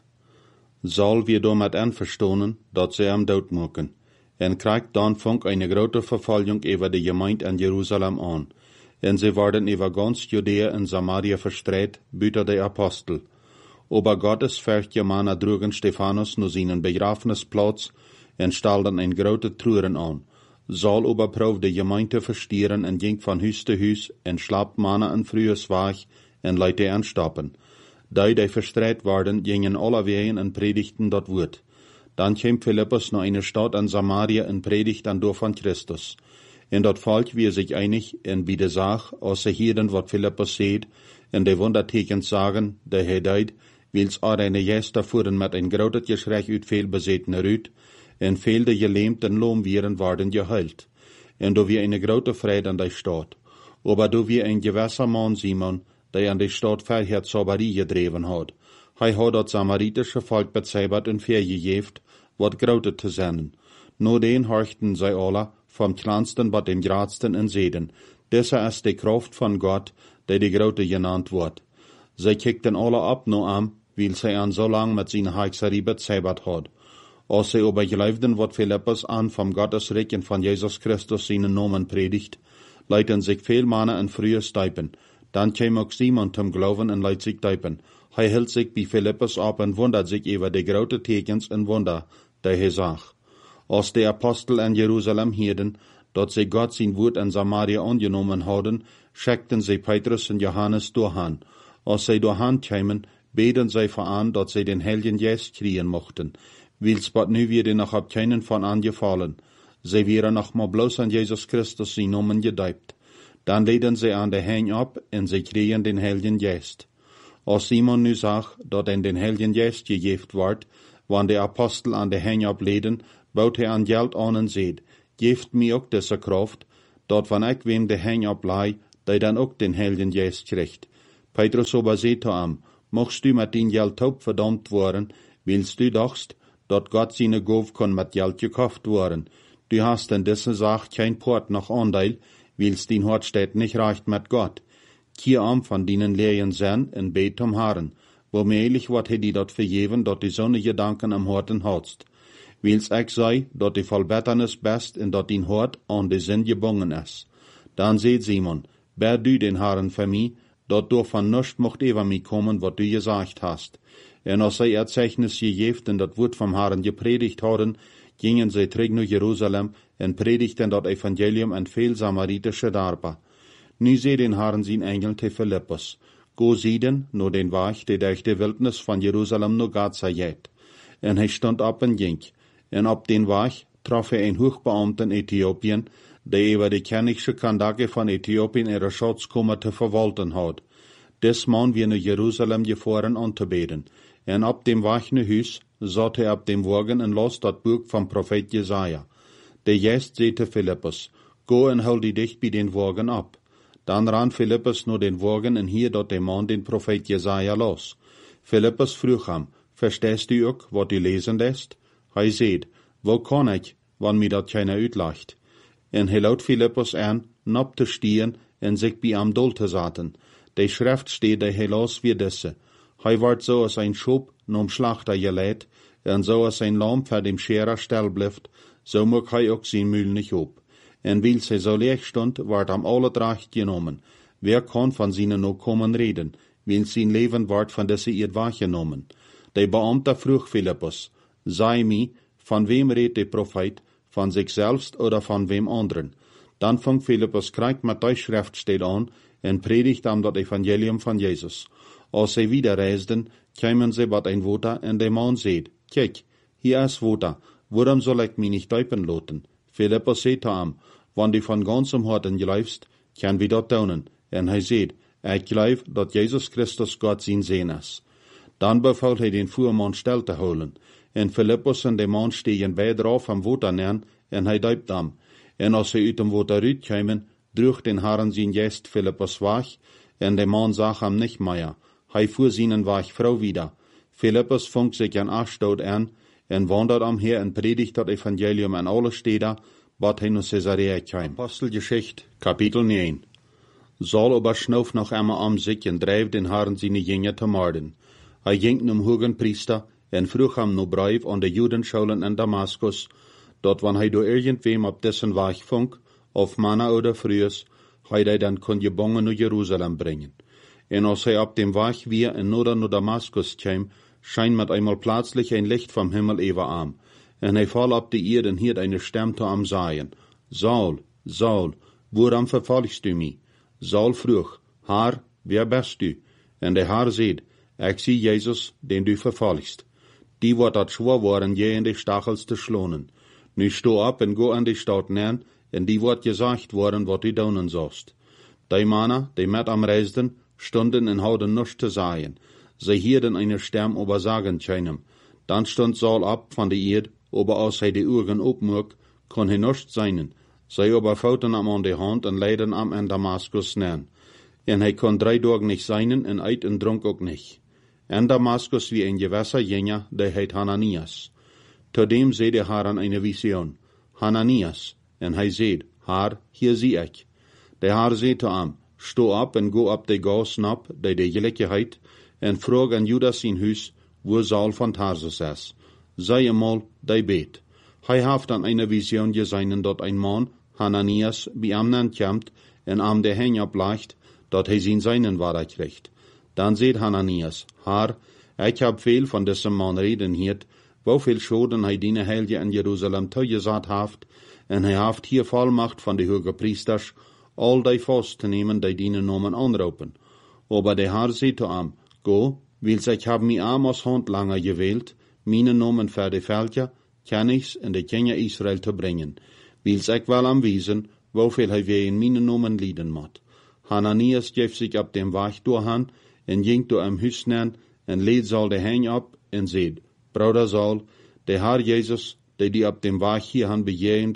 Saul wir damit einverstohnen, dat sie am dood mogen. En kriegt dann funk eine grote Verfolgung über die Gemeinde in Jerusalem an. En sie werden über ganz Judäa und Samaria verstreut, büter der Apostel. Aber Gottes Fürchtjemänner trugen Stephanus nur seinen Begrafnisplatz en stalden ein grote Truren an. Saul überprüft die Gemeinde verstieren en ging von Hus zu Hus en schlapt Männer en frühes wach en leidt die anstoppen. Die verstreut waren, gingen alle wegen en predigten dat Wort. Dann kam Philippus nach einer Stadt an Samaria en predigt an door van Christus. En dat Volk wie sich einig en bij de Sach, als sie hieren wat Philippus seht, en de Wundertekens sagen, der hij deed, wils eine Gäste fuhren mit ein grotet Geschrei uit veel bezetene Rüt, en veel de gelähmten Loomwieren waren geheilt. En do wie eine grote Freude an der Stadt. Aber do wie ein gewisser Mann Simon, der an die Stadt vorher Zauberie gedreven hat. Hij hat dat samaritische Volk bezeibert en vergejeft, wat grote te zijn. Nur den horchten zij alle, vom kleinsten bis dem gradsten in Seden. Dieser ist die Kraft von Gott, der die Grote genannt wird. Sie kickten alle ab nur an, weil sie an so lang mit seiner Hexerie bezeibert hat. Als sie aber geleiften, wat Philippus an vom Gottesreich und von Jesus Christus seinen Namen predigt, leiten sich viel Männer in frühe Steipen. Dann käme auch Simon zum Glauben und leit sich Teipen. Er hielt sich bei Philippus ab und wundert sich über die grote Tekens und Wunder, der er sagt. Als die Apostel in Jerusalem hielten, dat sie Gott sein Wort in Samaria angenommen hadden, schickten sie Petrus und Johannes durchhan. Als sie durchhan kämen, beten sie voran, dat sie den Heiligen Geist kriegen mochten. Wils bat nu wieder noch ab keinen von angefallen. Sie wären noch mal bloß an Jesus Christus sein Namen gedeibt. Dann leden sie an der Hen ab und sie kriegen den Heiligen Geist. Als Simon nu sagt, dat in den Heiligen Geist gegeft ward, wann die Apostel an der Hen ableden, baut er an Geld an und seht, geeft mij ook deze kracht, dat van ik wem de hang oplei, die dan ook den Heiligen Geest krijgt. Petrus aber zei hem, mocht du met din geld taub verdammt worden, willst du dachtst, dat Gott seine Gauf kon met geld gekauft worden. Du hast in dieser Sache kein Port noch Anteil, willst din Hort steht nicht recht mit Gott. Kier am von dinen Lehren sein en bet om Herren, wo meilig wat he die dat vergeven, dat die sonne Gedanken am Horten hast. Wils ik sei, dat die Vollbetternis best en dat din Hort an de Sinn gebungen is. Dan seht Simon, ber du den Herren für mi, dat du von nichts mocht über mi kommen, wat du gesagt hast. En als sie Erzeichnis gegeft en dat Wort vom Herren gepredigt hadden, gingen sie terug naar Jerusalem en predigten dat Evangelium en veel Samaritische Darba. Nu zei den Herren zijn Engel te Philippus, go sieden naar den Weg, die durch de Wildnis van Jerusalem naar Gaza geht. En hij stond op en ging. En op den Weg traf hij een hoogbeamte in Äthiopien, die über die königliche Kandake van Äthiopien ihre Schatzkammer te verwalten had. Des man wir naar Jerusalem gefahren om te beden. En op dem Weg naar huis zat hij op dem Wagen en las dat boek van Prophet Jesaja. De Geest zei te Philippus, go en hou die dicht bij den Wagen op. Dan ran Philippus naar den Wagen en hier dat de man den Prophet Jesaja las. Philippus vroeg hem, verstehst du ook wat du lesen lässt? Hij zei, wo kan ik, wann mir dat keiner uitlacht? En hij laut Philippus aan, nop te stieren en zich bij am dol te zaten. De schrift steht de hij las wie disse. Hij wordt zo als een schop nom slachter geleid, en zo als een lam voor dem scherer stel blijft, zo mag hij ook zijn mühl niet op. En weil zij zo leeg stond, wordt am alle dracht genomen. Wer kan van zijn nog komen reden, weil zijn leven wordt van deze eerd waargenomen. De Beamte vroeg Philippus, sei mi, van wem redt de Prophet, van zichzelf oder van wem anderen? Dan vang Philippus krijgt met die schriftstelle aan en predigt am dat Evangelium van Jezus. Als zij wieder reisden, kwamen zij wat een water en de man zei, kijk, hier is water, waarom zal ik mij niet duipen laten? Philippus zei te hem, wann du van ganzem harten geloofst, kan we dat doen. En hij zei, ik geloof dat Jezus Christus God zijn Zoon is. Dan beval hij den voerman stil te houden. En Philippus en de man stegen beide af am water neer, en hij duipt hem. En als zij uit dem water uitkwamen, droeg den Herren zijn Geest Philippus weg, en de man zag hem nicht mehr. Hij fuhr seinen Weg Frau wieder. Philippus fängt sich an Aschdod an, en wandert am Heer en predigt dat Evangelium an alle Städte, wat hij naar Caesarea kwam. Apostelgeschichte, Kapitel 9. Saul aber schnauf noch einmal am sich en drijf den Herren seine Jünger te morden. Hij ging zum hohen Priester en vroeg hem no Brief an de Judenschulen in Damaskus, dat wann hij door irgendwem op dessen Weg funk, of Manna oder Frühes, hij dan kon gebangen naar Jerusalem brengen. En als hij op dem Weg weer en noder naar Damaskus kwam, scheint mit einmal plötzlich ein Licht vom Himmel über am. En hij val op de Erde en hiert eine Stimme zu am sagen, Saul, Saul, woran verfolgst du mich? Saul vroeg, Herr, wer bist du? En de Herr zei, ik zie Jezus, den du verfolgst. Die wordt dat schwor worden, je in de stachels te schlonen. Nu sto op en go an de stad neer, en die wordt gezegd worden wat u doen zost. Die mannen, die met am reisden, stunden en houden nichts te sagen. Sie hierden eine Stimme aber sagen keinem. Dann stund Saul ab von der Erde, aber als hij die Augen opmoek, kon hij nichts seinen. Sie aber fouten am an die Hand en leiden am in Damaskus neer. En hij kon 3 Tage nicht seinen en eet en dronk ook nicht. In Damaskus wie ein gewisser Jünger, der heet Hananias. Zudem zei der Herr an eine Vision, Hananias, en hij zei, Herr, hier zie ik. Der Herr zei zu ihm, sto op en go op de gas nap, de gelijkheid, en vroeg aan Judas zijn huis, wo Saul van Tarsus is. Sei eenmaal, die beet. Hij heeft dan eine Vision gezien dat een man, Hananias, bij hem komt en am de heng oplegt, dat hij zijn seinen waarde krijgt. Dan zei Hananias, Herr, ik heb veel van deze man reden hiert, hoeveel schoden hij diene heilige in Jerusalem toegezet heeft, en hij heeft hier volmacht van de hoge priesters, al die vast te nemen die diene namen aanroepen. Aber de Herr zei te hem, go, wils ik heb mij als hand langer gewählt, mijn namen voor de Völker, kennigs in de Kinder Israel te brengen, wils ik wel aanwijzen, hoeveel hij weer in mijn namen lieden moet. Hananias geeft zich op dem Weg doorheen, en ging door hem huis neer, en leed Saul de heng op, en zei, Bruder Saul, de Herr Jezus, die op dem Weg hierheen bejegend,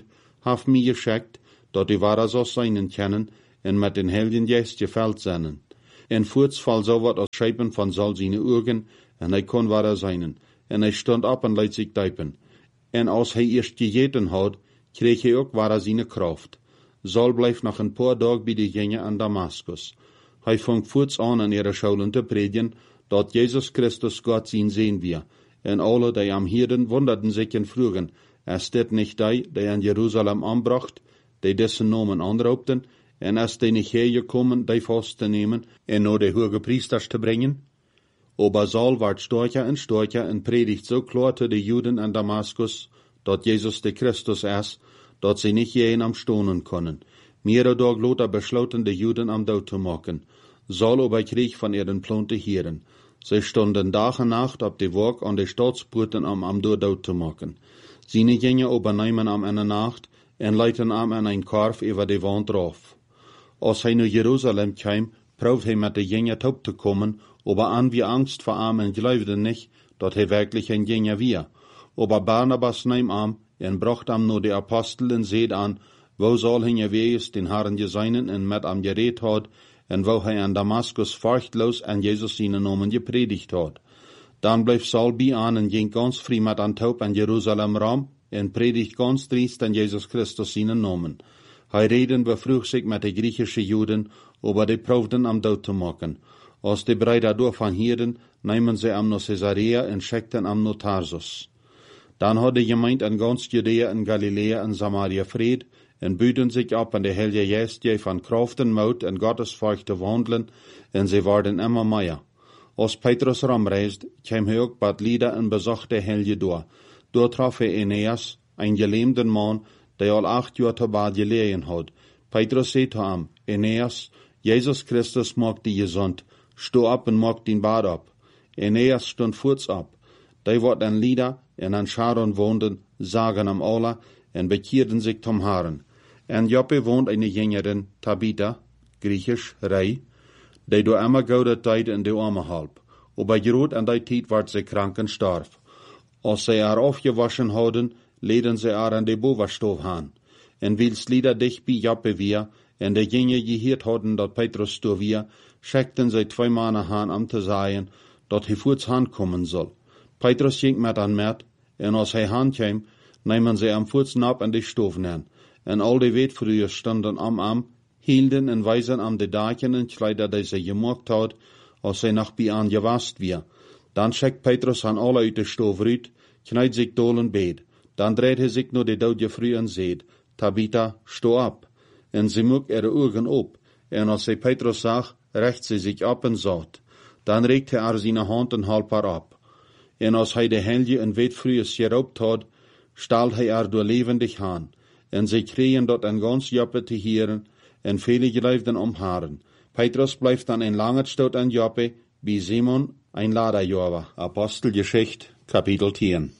haft mij geschickt, dat die ware zo zijn kennen, en met den Heiligen Geest gevuld zijn. En voorts val zo wat als schepen van zal zijn ogen, en hij kon ware zijn. En hij stond op en liet zich diepen. En als hij eerst gegeten had, kreeg hij ook ware zijn kracht. Saul bleef nog een paar dagen bij de gingen aan Damaskus. Hij ving voorts aan in ihre schuilen te predigen, dat Jezus Christus God zien sehen wir. En alle, die am Hirden, wunderten sich en vroegen, is dit niet die aan Jeruzalem aanbracht, die dessen namen aanroepten, en is die niet gekomen, die vast te nemen, en naar de hoge priesters te brengen? Aber Saul werd sterker en predigt zo klar te de Juden aan Damaskus, dat Jezus de Christus is, dat sie nicht je am stonen können. Mehrere Tage later besloten de Juden am dood te maken. Saul aber kreeg van ihren Plan te heren. Sie stonden Tag en Nacht op de Waag aan de Staatspoorten am dood te maken. Seine gingen aber nemen am in de Nacht en leiten am in een karf over de wand drauf. Als hij naar Jeruzalem kwam, proefde hij met de gingen op te komen, aber an wie Angst vor am en geloofde nicht, dat hij wirklich een gingen weer. Aber Barnabas neem am en bracht am nur de Apostel en zeid aan, wo Saul hij wees den Herren geseinen en met am gereed had, en wo hij aan Damaskus furchtlos en Jezus zijn namen gepredigt had. Dan bleef Saul bij aan en ging ganz vrij met aan taub en Jeruzalem ram, en predigt ganz driest en Jezus Christus zijn namen. Hij reden bevroeg zich met de Griechische Juden, aber die proefden am dood te maken. Als de Brüder daarvan hielden, namen ze am naar Caesarea en schickten am naar Tarsus. Dan had de gemeente in ganz Judea en Galilea en Samaria vrede, en buiten zich op aan de Heilige Geest van kracht en moed en Gottesfurcht te wandelen, en ze werden immer meer. Als Petrus ramreist, kwam hij ook bij Lydda en bezocht de Heilige door. Door traf hij Aeneas, een gelähmte man, die al 8 jaar te bad gelegen had. Petrus zei te hem, Aeneas, Jezus Christus maakt die gezond, sto op en maak die bad op. Aeneas stond voorts op. Die wat in Lydda en aan Sharon woonden, zagen am alle en bekeerden zich tom Herren. En Joppe woont een jengerin, Tabitha, Griechisch, Rei, die door immer goude tijd in de arme halp. Aber groot an die tijd werd ze krank en starf. Als ze haar afgewaschen hadden, leden ze haar aan de bovenstof aan. En wils Lydda dicht bij Joppe weer, en de jengen geheerd hadden dat Petrus sto weer, schickten ze 2 mannen aan om te zeggen, dat hij voorts aankomen zal. Petrus ging met aan met, en als hij aankwam, namen ze am voorts nap en de stof aan. En al die weetvrouwen stonden am, hielden en wijzen am de daken en kleider die ze gemaakt had, als zij nog bij aan gewast weer. Dan schickt Petrus aan alle uit de stof uit, knijt zich dolen beet. Dan dreht hij zich naar de dode vrouw en zeid, Tabitha, sto op. En ze moek ihre ogen op, en als zij Petrus zag, recht ze zich op en zat. Dan reikt hij haar zijn hand en halp haar op. En als hij de Heilige en weetvrouwen geroopt had, stalt hij haar door levendig aan. En zij kregen dat een gans Joppe te heren, en vele geleefden om haren. Petrus blijft dan een lange tijd aan Joppe, bij Simon, een Laderjäger. Apostelgeschichte, Kapitel 10.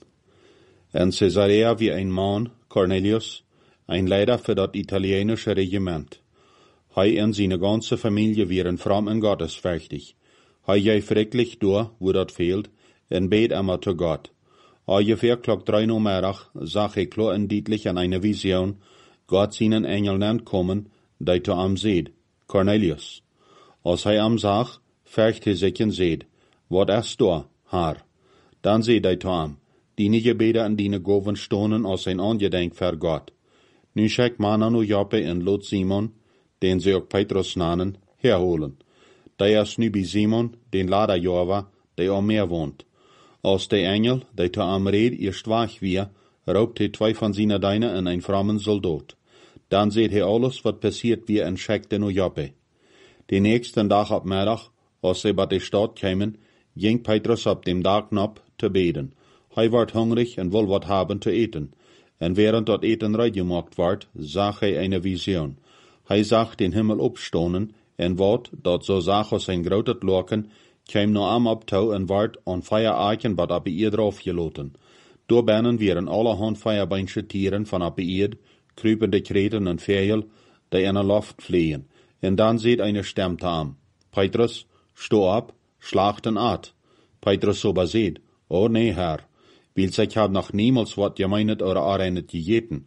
En Caesarea wie een man, Cornelius, een leider voor dat italienische regiment. Hij en zijn ganze familie waren fromm en gottesfürchtig. Hij ging schrecklich door, wo dat fehlt, en bet immer zu Gott. Ungefähr klock 3 Uhr middag zag hij klar en deutlich an einer Vision Gott seinen Engel entkommen, die zu ihm seht, Cornelius. Als hij am zag, fürcht hij sich en seht, wat is da, Herr? Dan seht hij zu ihm, die Gebete en die Goven stonen als een aangedenk voor Gott. Nu schickt man nu Joppe en lot Simon, den sie ook Petrus nannen, herholen. Die is nu bij Simon, den Laderjäger, die am Meer woont. Als de Engel, die te am reed eerst wach weer, raubt hij 2 van zijn Diener en een frommen Soldat. Dan seht hij alles wat passiert weer en schickte naar Joppe. De nächsten dag op middag, als zij bij de stad kwamen, ging Petrus op dem Dagknop te beden. Hij werd hungrig en wil wat hebben te eten. En während dat eten reingemaakt werd, zag hij een vision. Hij zag den Himmel opstonen, en wat, dat zo zag als een groot loken, kwam naar am op touw en werd aan 4 eiken wat op de eerd draufgeloten. Doorbinnen waren allerhand feierbeinsche Tieren van op de eerd, kruipende kreten en vegel, die in de lucht vliegen. En dan seht eine Stimme am. Petrus, sto op, slacht en at. Petrus aber seht, oh nee, Herr, wils ich hab noch niemals wat gemeinet oder areinet gegeten.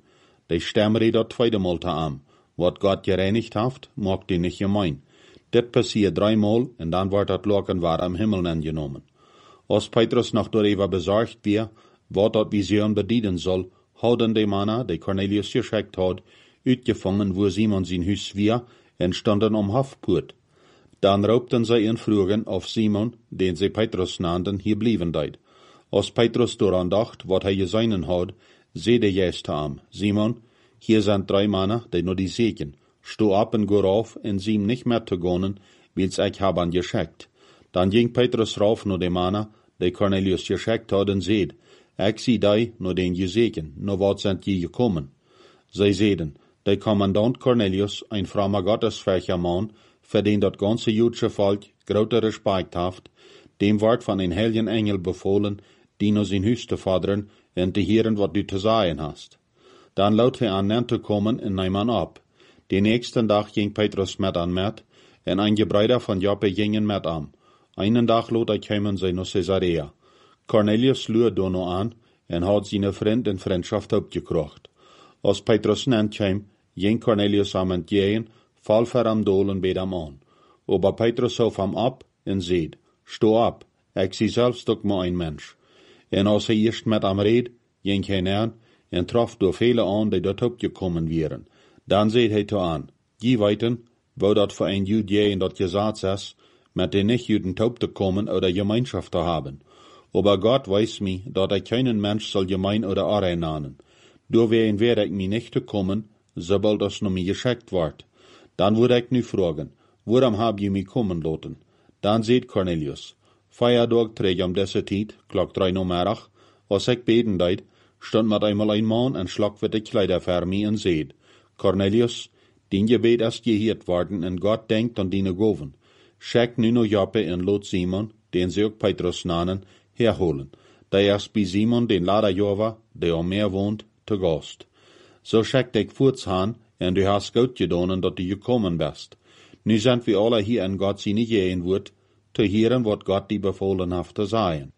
die stemmen dat tweede Mal te aan. Wat Gott gereinigt haft, mag die nicht gemein. Dit passiert 3 Mal, en dan wordt dat Loken waar am Himmel angenomen. Als Petrus noch darüber besorgt wir, wat dat Vision bedienen soll, houden die Männer, die Cornelius geschickt hat, uitgefangen, wo Simon sein Hus war, en standen Hofpoort. Dan raubten sie ihn fragen, auf Simon, den sie Petrus nannten, hier blieben deid. Als Petrus daran dacht, wat hij geseinen had, zeide Jesus te hem, Simon, hier sind 3 Männer, die nur die seken. Sto ab en go rauf, en zie hem nicht mehr te gonen, wils ich hab an geschickt. Dan ging Petrus rauf nur die Männer, die Cornelius geschickt had, en zeid, ich zie die, nur den je seken, nur wat sind je gekommen. Zij zeiden, der Kommandant Cornelius, ein frommer gottesfähiger Mann, für den dat ganze jüdische Volk große Respekt haft, dem ward von ein heiligen Engel befohlen, die nur sein Hus zu fordern und zu hören, wat du zu sagen hast. Dann laut wir an zu kommen und nehmen ab. Den nächsten Tag ging Petrus mit an mit, und ein Gebräuder von Joppe gingen mit an. Einen Tag lot kämen sie nach Caesarea. Cornelius lud da noch an, und hat seine Freund in Freundschaft abgekrocht. Als Petrus nennt kam, ging Cornelius am entgegen, fall ver am dolen bei dem an. Aber Petrus hof am ab und seht, sto ab, ich zie selbst doch mal ein Mensch. En als hij eerst met am red, ging hij aan en trof door vele aan die dort opgekommen wären. Dan zeid hij te aan, die weten, wo dat voor een Jud je in dat gezet is, met den nicht-Juden top te komen oder Gemeinschaft te haben. Aber Gott weiß mi, dat ich keinen Mensch soll gemein oder Arein nahen. Doorwegen werde ich mi nicht te kommen, sobald das nur mir geschickt ward. Dan würde ich nu fragen, waarom hab je mi kommen laten? Dan seht Cornelius, Feierdag träg om deze tijd, klok 3 namiddag, als ik beden deed, stond met eenmaal een man en slagwitte kleider voor mij en zeid, Cornelius, dien gebed is geheerd worden en God denkt aan die goven. Schek nu naar Joppe en laat Simon, den ze ook Petrus nanen, herholen. Der is bij Simon, den Lader Jova, der am Meer woont, te gast. So schekt ik voorts aan, en du hast goed gedaan dat du gekommen bist. Nu sind wir alle hier in Gott seine gehen wird, te hören, wat Gott die befohlen hat te sagen.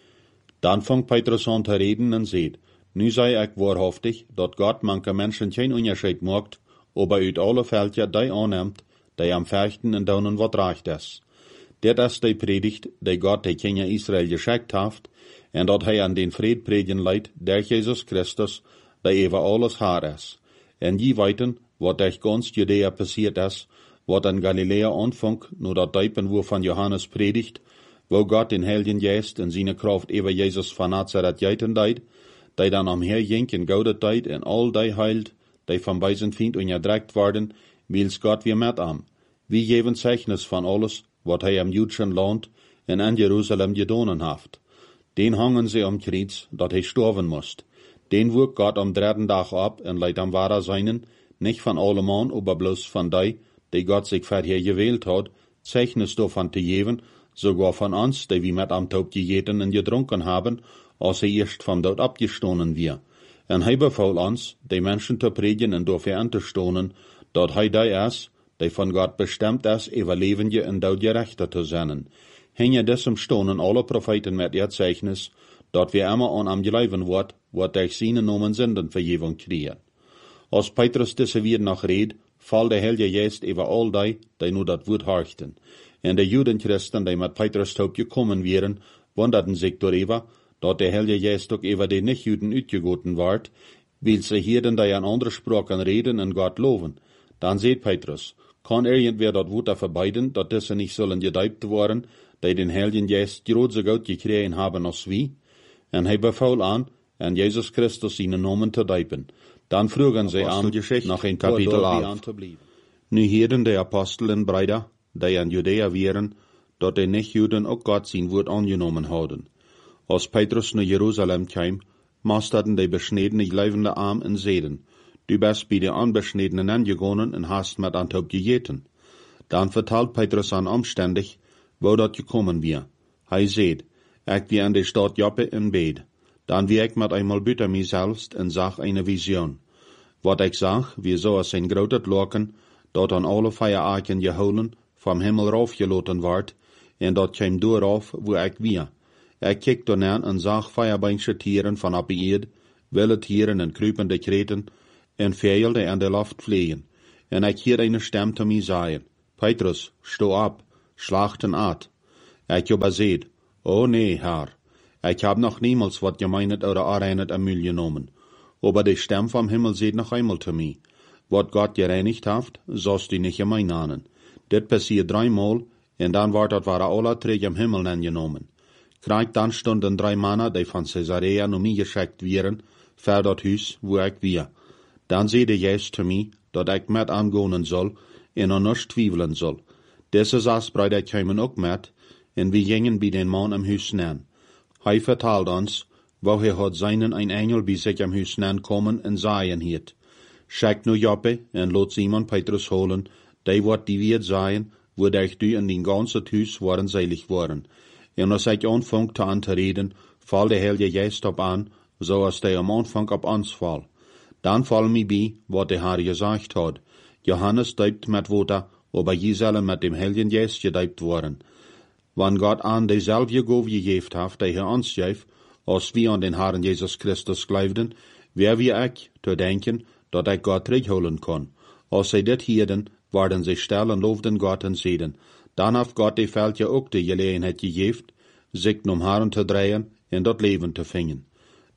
Dan fängt Petrus an te reden en seht, nu sei ich wahrhaftig, dat Gott manche Menschen kein Unterschied macht, aber uit alle Völker die annimmt, die am Fechten en daunen wat recht is. Dit is die Predigt, die Gott die Kinder Israel geschickt hat, en dat hij an den Fried predigen leidt, der Jesus Christus, die über alles Haar is. En die weten, wat durch ganz Judäa passiert is, wat in Galiläa anfang, nur dat Deipen wo von Johannes predigt, wo Gott den Heiligen Geist in seine Kraft über Jesus von Nazareth geiten deid, die dann am Herjink in goudet deid en all die heilt, die von beisen Feind unterdrückt worden, wils Gott wir mit am. Wie geben Zeichnis von alles, wat hij am jüdischen Land en in Jerusalem gedonen haft. Den hangen sie am Kreuz, dat hij sterben musst. Den wurk Gott am 3. Tag ab en leidt am wahrer seinen, nicht von allemann, aber bloß von die Gott sich vorher gewählt hat, Zeichnis davon zu geben, sogar von uns, die wir mit am Tod gegeten und getrunken haben, als er erst vom Tod abgestohlen wir. En hij befahl uns, die Menschen zu predigen und dafür anzustohlen, dat hij die ist, die von Gott bestimmt ist, über Lebende und Tod gerechter zu sein. Hinge desem stohnen alle Propheten mit ihr Zeichnis, dat wir immer an am geleiven wird, wat durch seine Namen Sündenvergebung kriegen. Als Petrus diese wieder noch red, fall der Heilige Geist über all die nur dat Wort horchten. En de Judenchristen, die mit Petrus taub gekommen wären, wunderten sich darüber, dat der Heilige Geist auch über die Nicht-Juden uitgegoten ward, weil sie hierden, die an andere Sprachen reden und Gott loben. Dann seht Petrus, kann irgendwer dat Wort verbeiden, dat diese nicht sollen gedeibt worden, die den Heiligen Geist große Gott gekriegen haben als wie? En hij befahl an, en Jesus Christus seine Namen zu deipen. Dan vroegen sie an, nach ein Kapitel 11. Nu hielden de Apostel en Brüder, die in Judäa wären, dat die Nicht-Juden auch Gott sein Wort angenommen hadden. Als Petrus nach Jerusalem kam, masterten die beschnedene leibende Arm en zeiden, du bist bei den Unbeschnedenen angegangen en hast mit Antop gegeten. Dan vertelt Petrus an omständig, wo dat gekommen wir. Hij seht, ich wie an der Stadt Joppe in Bed. Dan wie ich mit einmal büter mich selbst en zag eine Vision. Wat ich sag, wie so als ein groot Loken, dat an alle Feierarken geholen, vom Himmel raufgeloten ward, en dat kwam doorauf, wo ich wir. Ich kiek dan en zag Feierbeinsche Tieren van op de Erde, wilde Tieren en kruipende Kreten, en veilde aan de loft vliegen. En ik hier een stem te mij zeggen, Petrus, sto op, slachten uit. Ik heb gezegd, oh nee, Herr, ik heb nog niemals wat gemeinet oder areinet am Müll genomen. Aber die stem vom Himmel zegt noch einmal zu mij, wat Gott gereinigt heeft, zost die nicht gemein nanen. Dit passiert 3 Mal, en dan wordt dat waren alle 3 am Himmel angenomen. Krijg dan stonden 3 mannen, die van Caesarea naar mij geschickt werden, voor dat huis, wo ik weer. Dan zeide Jezus te mij, dat ik met aangonen zal, en er niets twijfelen zal. Deze 6 Brüder kwamen ook met, en we gingen bij den man am huis neer. Hij vertelde ons, wo hij had seinen een engel bij zich am huis neer komen en zeggen hiet. Schickt nu Joppe, en laat Simon Petrus holen, die wordt die wird zijn, wo ich du in den ganzen huis waren seilig worden. En als ik aanvang aan te reden, val de Heilige Geest op aan, zoals hij am Anfang op ons val. Dan val mij bij, wat de Herr gesagt had. Johannes deupt met water, aber je zullen met dem Heiligen Geist gedeupt worden. Wann Gott an dezelfde Gabe gegeven heeft, die hij ons geeft, als wir an den Herrn Jesus Christus geloofden, wer wie ik te denken, dat ik Gott terugholen kon. Als zij dit hielden, worden zij stil en loofden Gott en zeiden, dan heeft God de veldje ook de gelegenheid gegeven, zich om Herren te draaien en dat leven te vingen.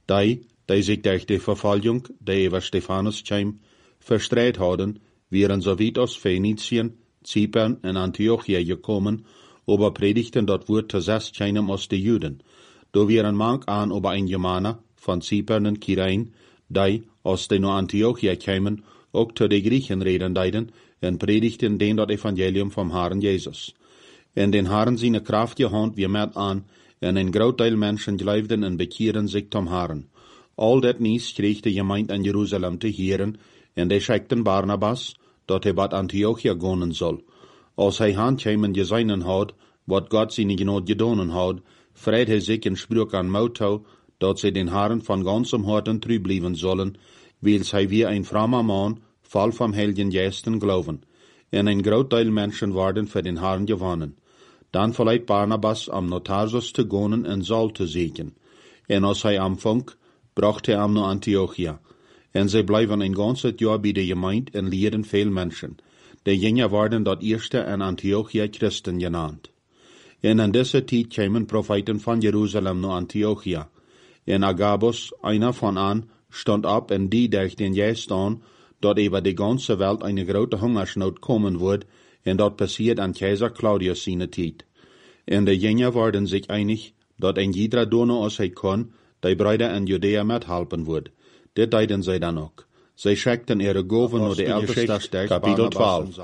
Die zich durch de vervolging, die over Stephanus kwam, verstrijd hadden, waren zo weit als Phoeniciën, Zypern en Antiochia gekommen, aber predigten dat woord te 6 keinem als de Juden. Da waren manch aan over een Germaner van Zypern en Kyrene, die, als die naar Antiochia kwamen, ook te de Griechen reden deiden en predigten den dat Evangelium vom Herrn Jesus. En den Herrn seine kraftige hand weer met aan, en een groot deel mensen geloofden en bekeeren zich tom Herrn. Al dat nieuws kreeg de gemeente in Jeruzalem te horen, en die schickten Barnabas, dat hij wat Antiochia gaan zal. Als hij handkeimen gezeinen had, wat God zijn genot gedaan had, vreit hij zich en sprak aan Moutou, dat zij den Herrn van ganzem harten trouw blijven zullen, wils hij weer een frommer man, vol vom Heiligen Geisten geloven. En een groot deel mensen worden voor den Herrn gewonnen. Dan verleiht Barnabas am Tarsus te gaan en Saul te zoeken. En als hij aanvang, bracht hij hem naar Antiochia. En zij blijven een ganzes jaar bij de gemeente en leerden veel mensen. De gingen worden dat eerste in Antiochia Christen genaamd. En in deze tijd kwamen profeten van Jeruzalem naar Antiochia. En Agabus, einer van aan, stond op en die durch den Geist aan, dat over de ganze Welt eine grote hungersnood komen wordt, en dat passiert an Keizer Claudius seine tijd. En de gingen worden zich einig, dat een jeder doen als hij kon, die Brüder in Judäa methelpen wordt. Dit deiden zij dan ook. Zij schickten ihre Gaven naar de älteste Kapitel 12.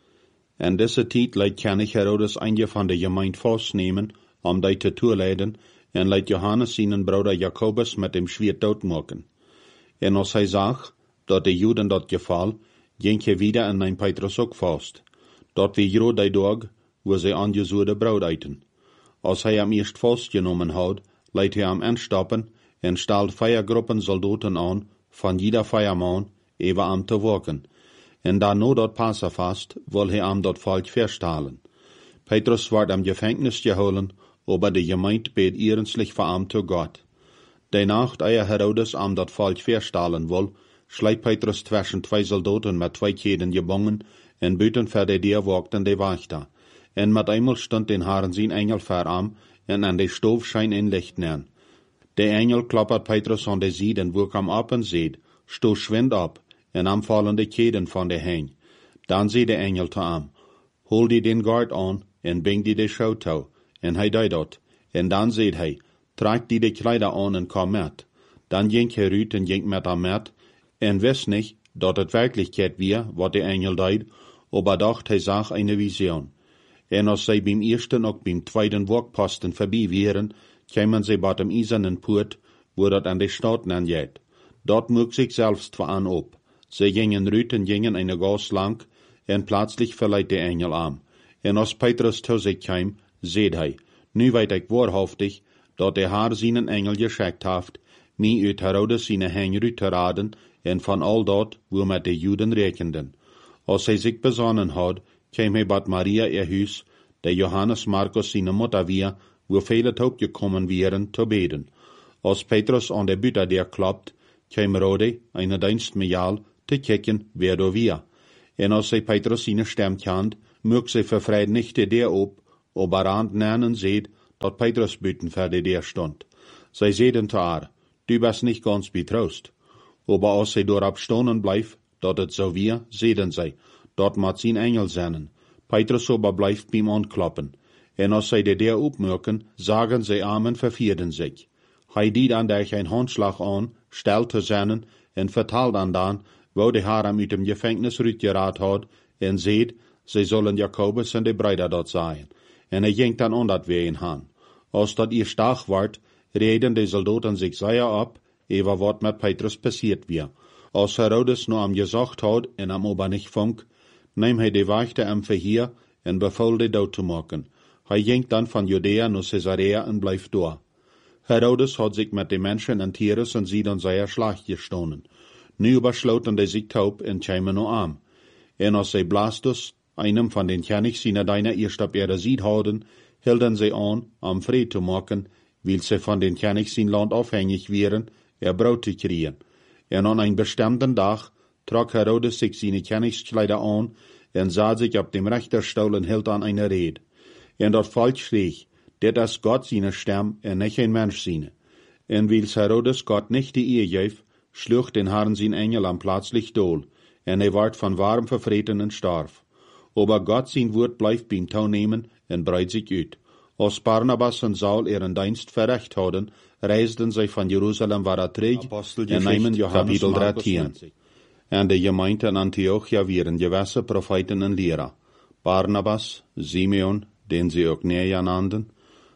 En deze tijd leidt König Herodes een van de gemeente vastnemen, om die te toeleiden, en leidt Johannes seinen Bruder Jakobus met dem Schwert doodmaken. En als hij zag, dat de Juden dat geval, ging hij wieder in een Petrus ook vast. Dat wie groot die dag, wo zij aangezoerde brood eten. Als hij hem eerst vastgenomen had, leidt hij hem instappen, en stelt 4 groepen soldaten aan, van jeder 4 man, even am te waken. En daarna dat Passafast, wil hij am dat volk verstalen. Petrus wordt am Gefängnis geholen, aber de gemeente beet ernstlich voor am te God. De nacht, eer Herodes am dat volk verstalen wil, schleidt Petrus zwischen 2 soldaten met 2 keden gebonden, en buiten voor de deur wakten de wachter. En met eenmaal stond den Herrn zijn engel voor am, en aan de stoof schijn een licht neer. De engel klappert Petrus aan de zijde en woek hem op en zegt, sto schwind op, en am vallen de keden van de heen. Dan zei de engel te hem, hol die den gard aan, en bing die de schouw toe. En hij deed dat. En dan zei hij, trek die de kleider aan en kom met. Dan ging hij uit en ging met hem met, en wist niet, dat het werkelijkheid weer, wat de engel deed, aber dacht hij zag eine vision. En als zij beim eersten ook beim tweeden Wachtposten voorbij waren, kwamen zij bij dem eisernen poort, wo dat aan de stad aangeet. Dort moeg zich selbst aan op. Zij gingen uit en gingen eine gas lang, en plötzlich verleiht de engel aan. En als Petrus zu zich kwam, zei hij, nu weet ik waarhaftig, dat de Herr seinen engel geschickt heeft, mij uit Herodes seine heen uit te raden, en van al dat, wo met de Juden rekenden. Als hij zich besonnen had, kwam hij bij Maria ihr huis, de Johannes Markus seine Mutter weer, wo viele ook gekommen wären, te beden. Als Petrus aan de buitendeur klopt, kwam Rode, eine Dienstmajal, te kijken wer door wie. En als zij Petrus zijn stem kent, mög zij vervreid niet de deur op, aber aan nennen seht, dat Petrus buiten voor de deur stond. Zij zeiden te haar, du bist nicht ganz betroost. Aber als zij doorop stonen blijft, dat het zo weer, zeiden zij, dat moet zijn engel zijn. Petrus aber blijft bij hem aankloppen. En als zij de deur opmerken, sagen zij amen vervierden zich. Hij deed aan der een handslag aan, stelt te zijn, en vertelt aan dan, wo de haar hem uit dem Gefängnis uitgeraad had, en zeet, zij zullen Jacobus en de Brüder dort zijn. En hij ging dan aan dat weer in han. Als dat ihr stark wordt, reden de soldaten zich zeer op, over wat met Petrus passiert weer. Als Herodes nu am gesagt had en am ober nicht funk, neem hij de wachte am verhier en beval de dood te maken. Hij ging dan van Judea naar Caesarea en blijft door. Herodes had zich met de mensen en Tyrus en Sidon zeer slag gestonen. Nu besloten de zich taub en kwamen nu aan. En als zij Blastus, einem van den Königsziener deiner eerst op ihre Sied hadden, hielden zij aan om vrede te maken, weil zij van den Königszien-Land afhängig waren, Brot te kriegen. En aan een bestemden dag trok Herodes zich zijn Königskleider aan en zat zich op dem Richterstuhl en hield aan een Rede. En dat volk schreeg, dit is Gott seine stem en nicht ein Mensch seine. En wils Herodes Gott nicht die Ehe geef, sloeg den Herrn zijn Engel am plötzlich dool, en hij werd van warm vervreten en starf. Aber Gott sein Wort blijft beim Tau nehmen en breit sich uit. Als Barnabas en Saul ihren Dienst verrecht hadden, reisden zij van Jeruzalem weer terug en nemen Johannes Markus met zich. En de gemeente in Antiochia waren gewisse profeten en leraar. Barnabas, Simeon, den sie ook Neja nannten,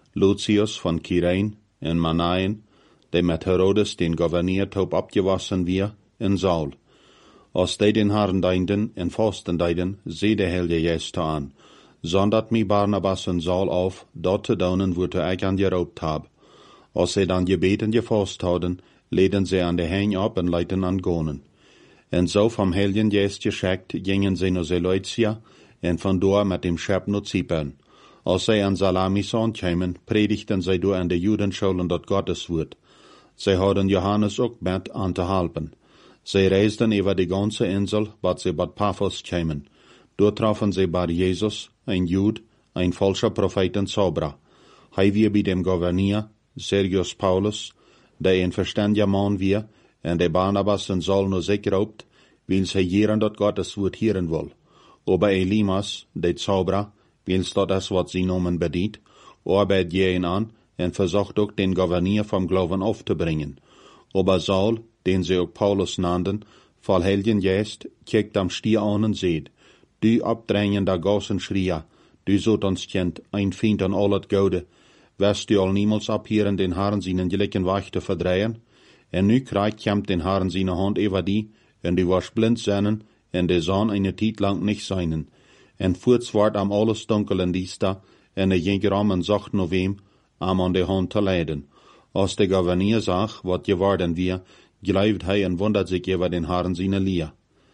Lucius van Kyrene en Manaen, die met Herodes den Gouverneur taub abgewassen wir, en Saul. Als die den Herrn dienden en vasten deiden, zei de Heilige Geest aan, zondert mi Barnabas en Saul auf, dort te doen wo ik aan geroopt heb. Als zij dan gebeten gefast hadden, leden zij aan de heen op en leiden aan gonen. En zo vom Heiligen Geest geschickt, gingen zij naar Seleucia en vandoor met dem Schep naar Zypern. Als zij aan Salamis aankwamen, predigten zij door aan de Judenschulen dat Gottes woord. Zij hadden Johannes ook met aan te helpen. Zij reisden over de ganze Insel, wat zij bad Paphos kwamen. Dort trafen zij bij Jesus, ein Jud, ein falscher Prophet en Zauberer. Hij weer bij dem Gouverneur, Sergius Paulus, der een verstandiger man weer, en de Barnabas en Saul nur zich raubt, wils hij jeren dat Gottes woord hieren wil. Aber Elimas, de Zauberer, wils dat is wat sie nomen bedient, arbeitet jeden an en versucht ook den Gouverneur vom Glauben aufzubringen. Aber Saul, den sie ook Paulus nannten, voll Heiligen Geist, kijkt am Stier an en seht, du abdrängender Gossenschrier, du zult ons kent, ein Feind an al het Gode, wirst du al niemals abhieren den Herrn seinen gelicken Weg te verdrehen? En nu krijgt komt den Herrn seine Hand over die, en du warst blind zijn, en de zon eine tijd lang nicht seinen. En voorts wordt am alles dunkel en diester, en ging ram en zocht naar wem, am an de Hand te leiden. Als de Gouverneur zag, wat geworden wir, gleift hij en wundert sich über den Herrn seine Leer.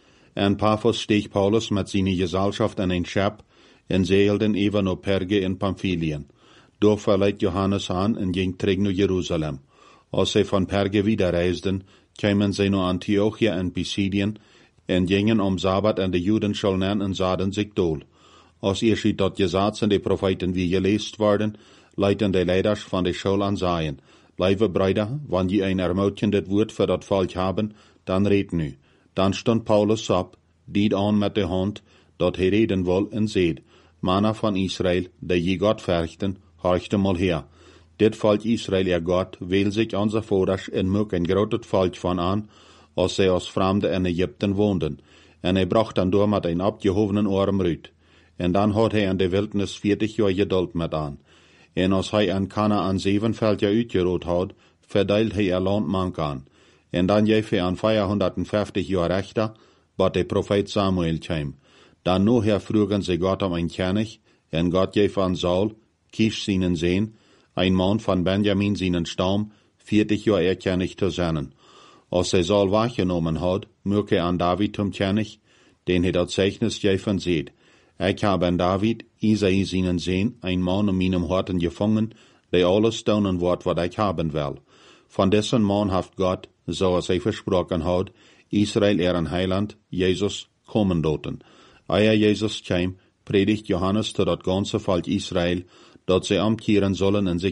En Paphos steeg Paulus met seine Gesellschaft an ein Schep, en zeilden even naar Perge in Pamphylien. Door verleidt Johannes aan en ging terug naar Jeruzalem. Als zij van Perge wiederreisden, kwamen zij naar Antiochia en Pisidien, en gingen Sabbat an de Judenschulen en zaden zich dool. Als eerst dat gezegd zijn de profeten wie geleest worden, leiden de leiders van de schul aan zeien. Blijven Brüder, wanneer je een ermutigend woord voor dat volk hebben, dan red nu. Dan stond Paulus op, died aan met de hand, dat hij reden wil en zeed, Mannen van Israël, die je God verchten, horchte mal her. Dit volk Israël, God, wil zich onze vouders en muk een groot volk van aan, als zij als vreemden in Egypten woonden. En hij bracht dan door met een opgehovenen arm uit. En dan had hij in de wildnis 40 jaar geduld met aan. En als hij aan Kanaan 7 veldje uitgerood had, verdeelt hij er land mank aan. En dan geef hij aan 450 jaar rechter, wat de profeet Samuel kwam. Dan nu vroegen ze God om een König, en God geef aan Saul, Kish seinen Sehn, ein Mann von Benjamin seinen Stamm, 40 jaar König te zijn. Als hij Saul wahrgenommen had, möge aan David zum König, den hij dat Zeichnis geven seht. Ik heb aan David, Isai seinen Sehn, ein Mann in meinem Horten gefangen, der alles tun wordt wat ik haben will. Von dessen Mann haft Gott, zoals hij versproken had, Israel een Heiland, Jesus, kommen doten. Eer Jesus kwam, predigt Johannes tot dat ganze Volk Israel, dat zij omkeren sollen en sich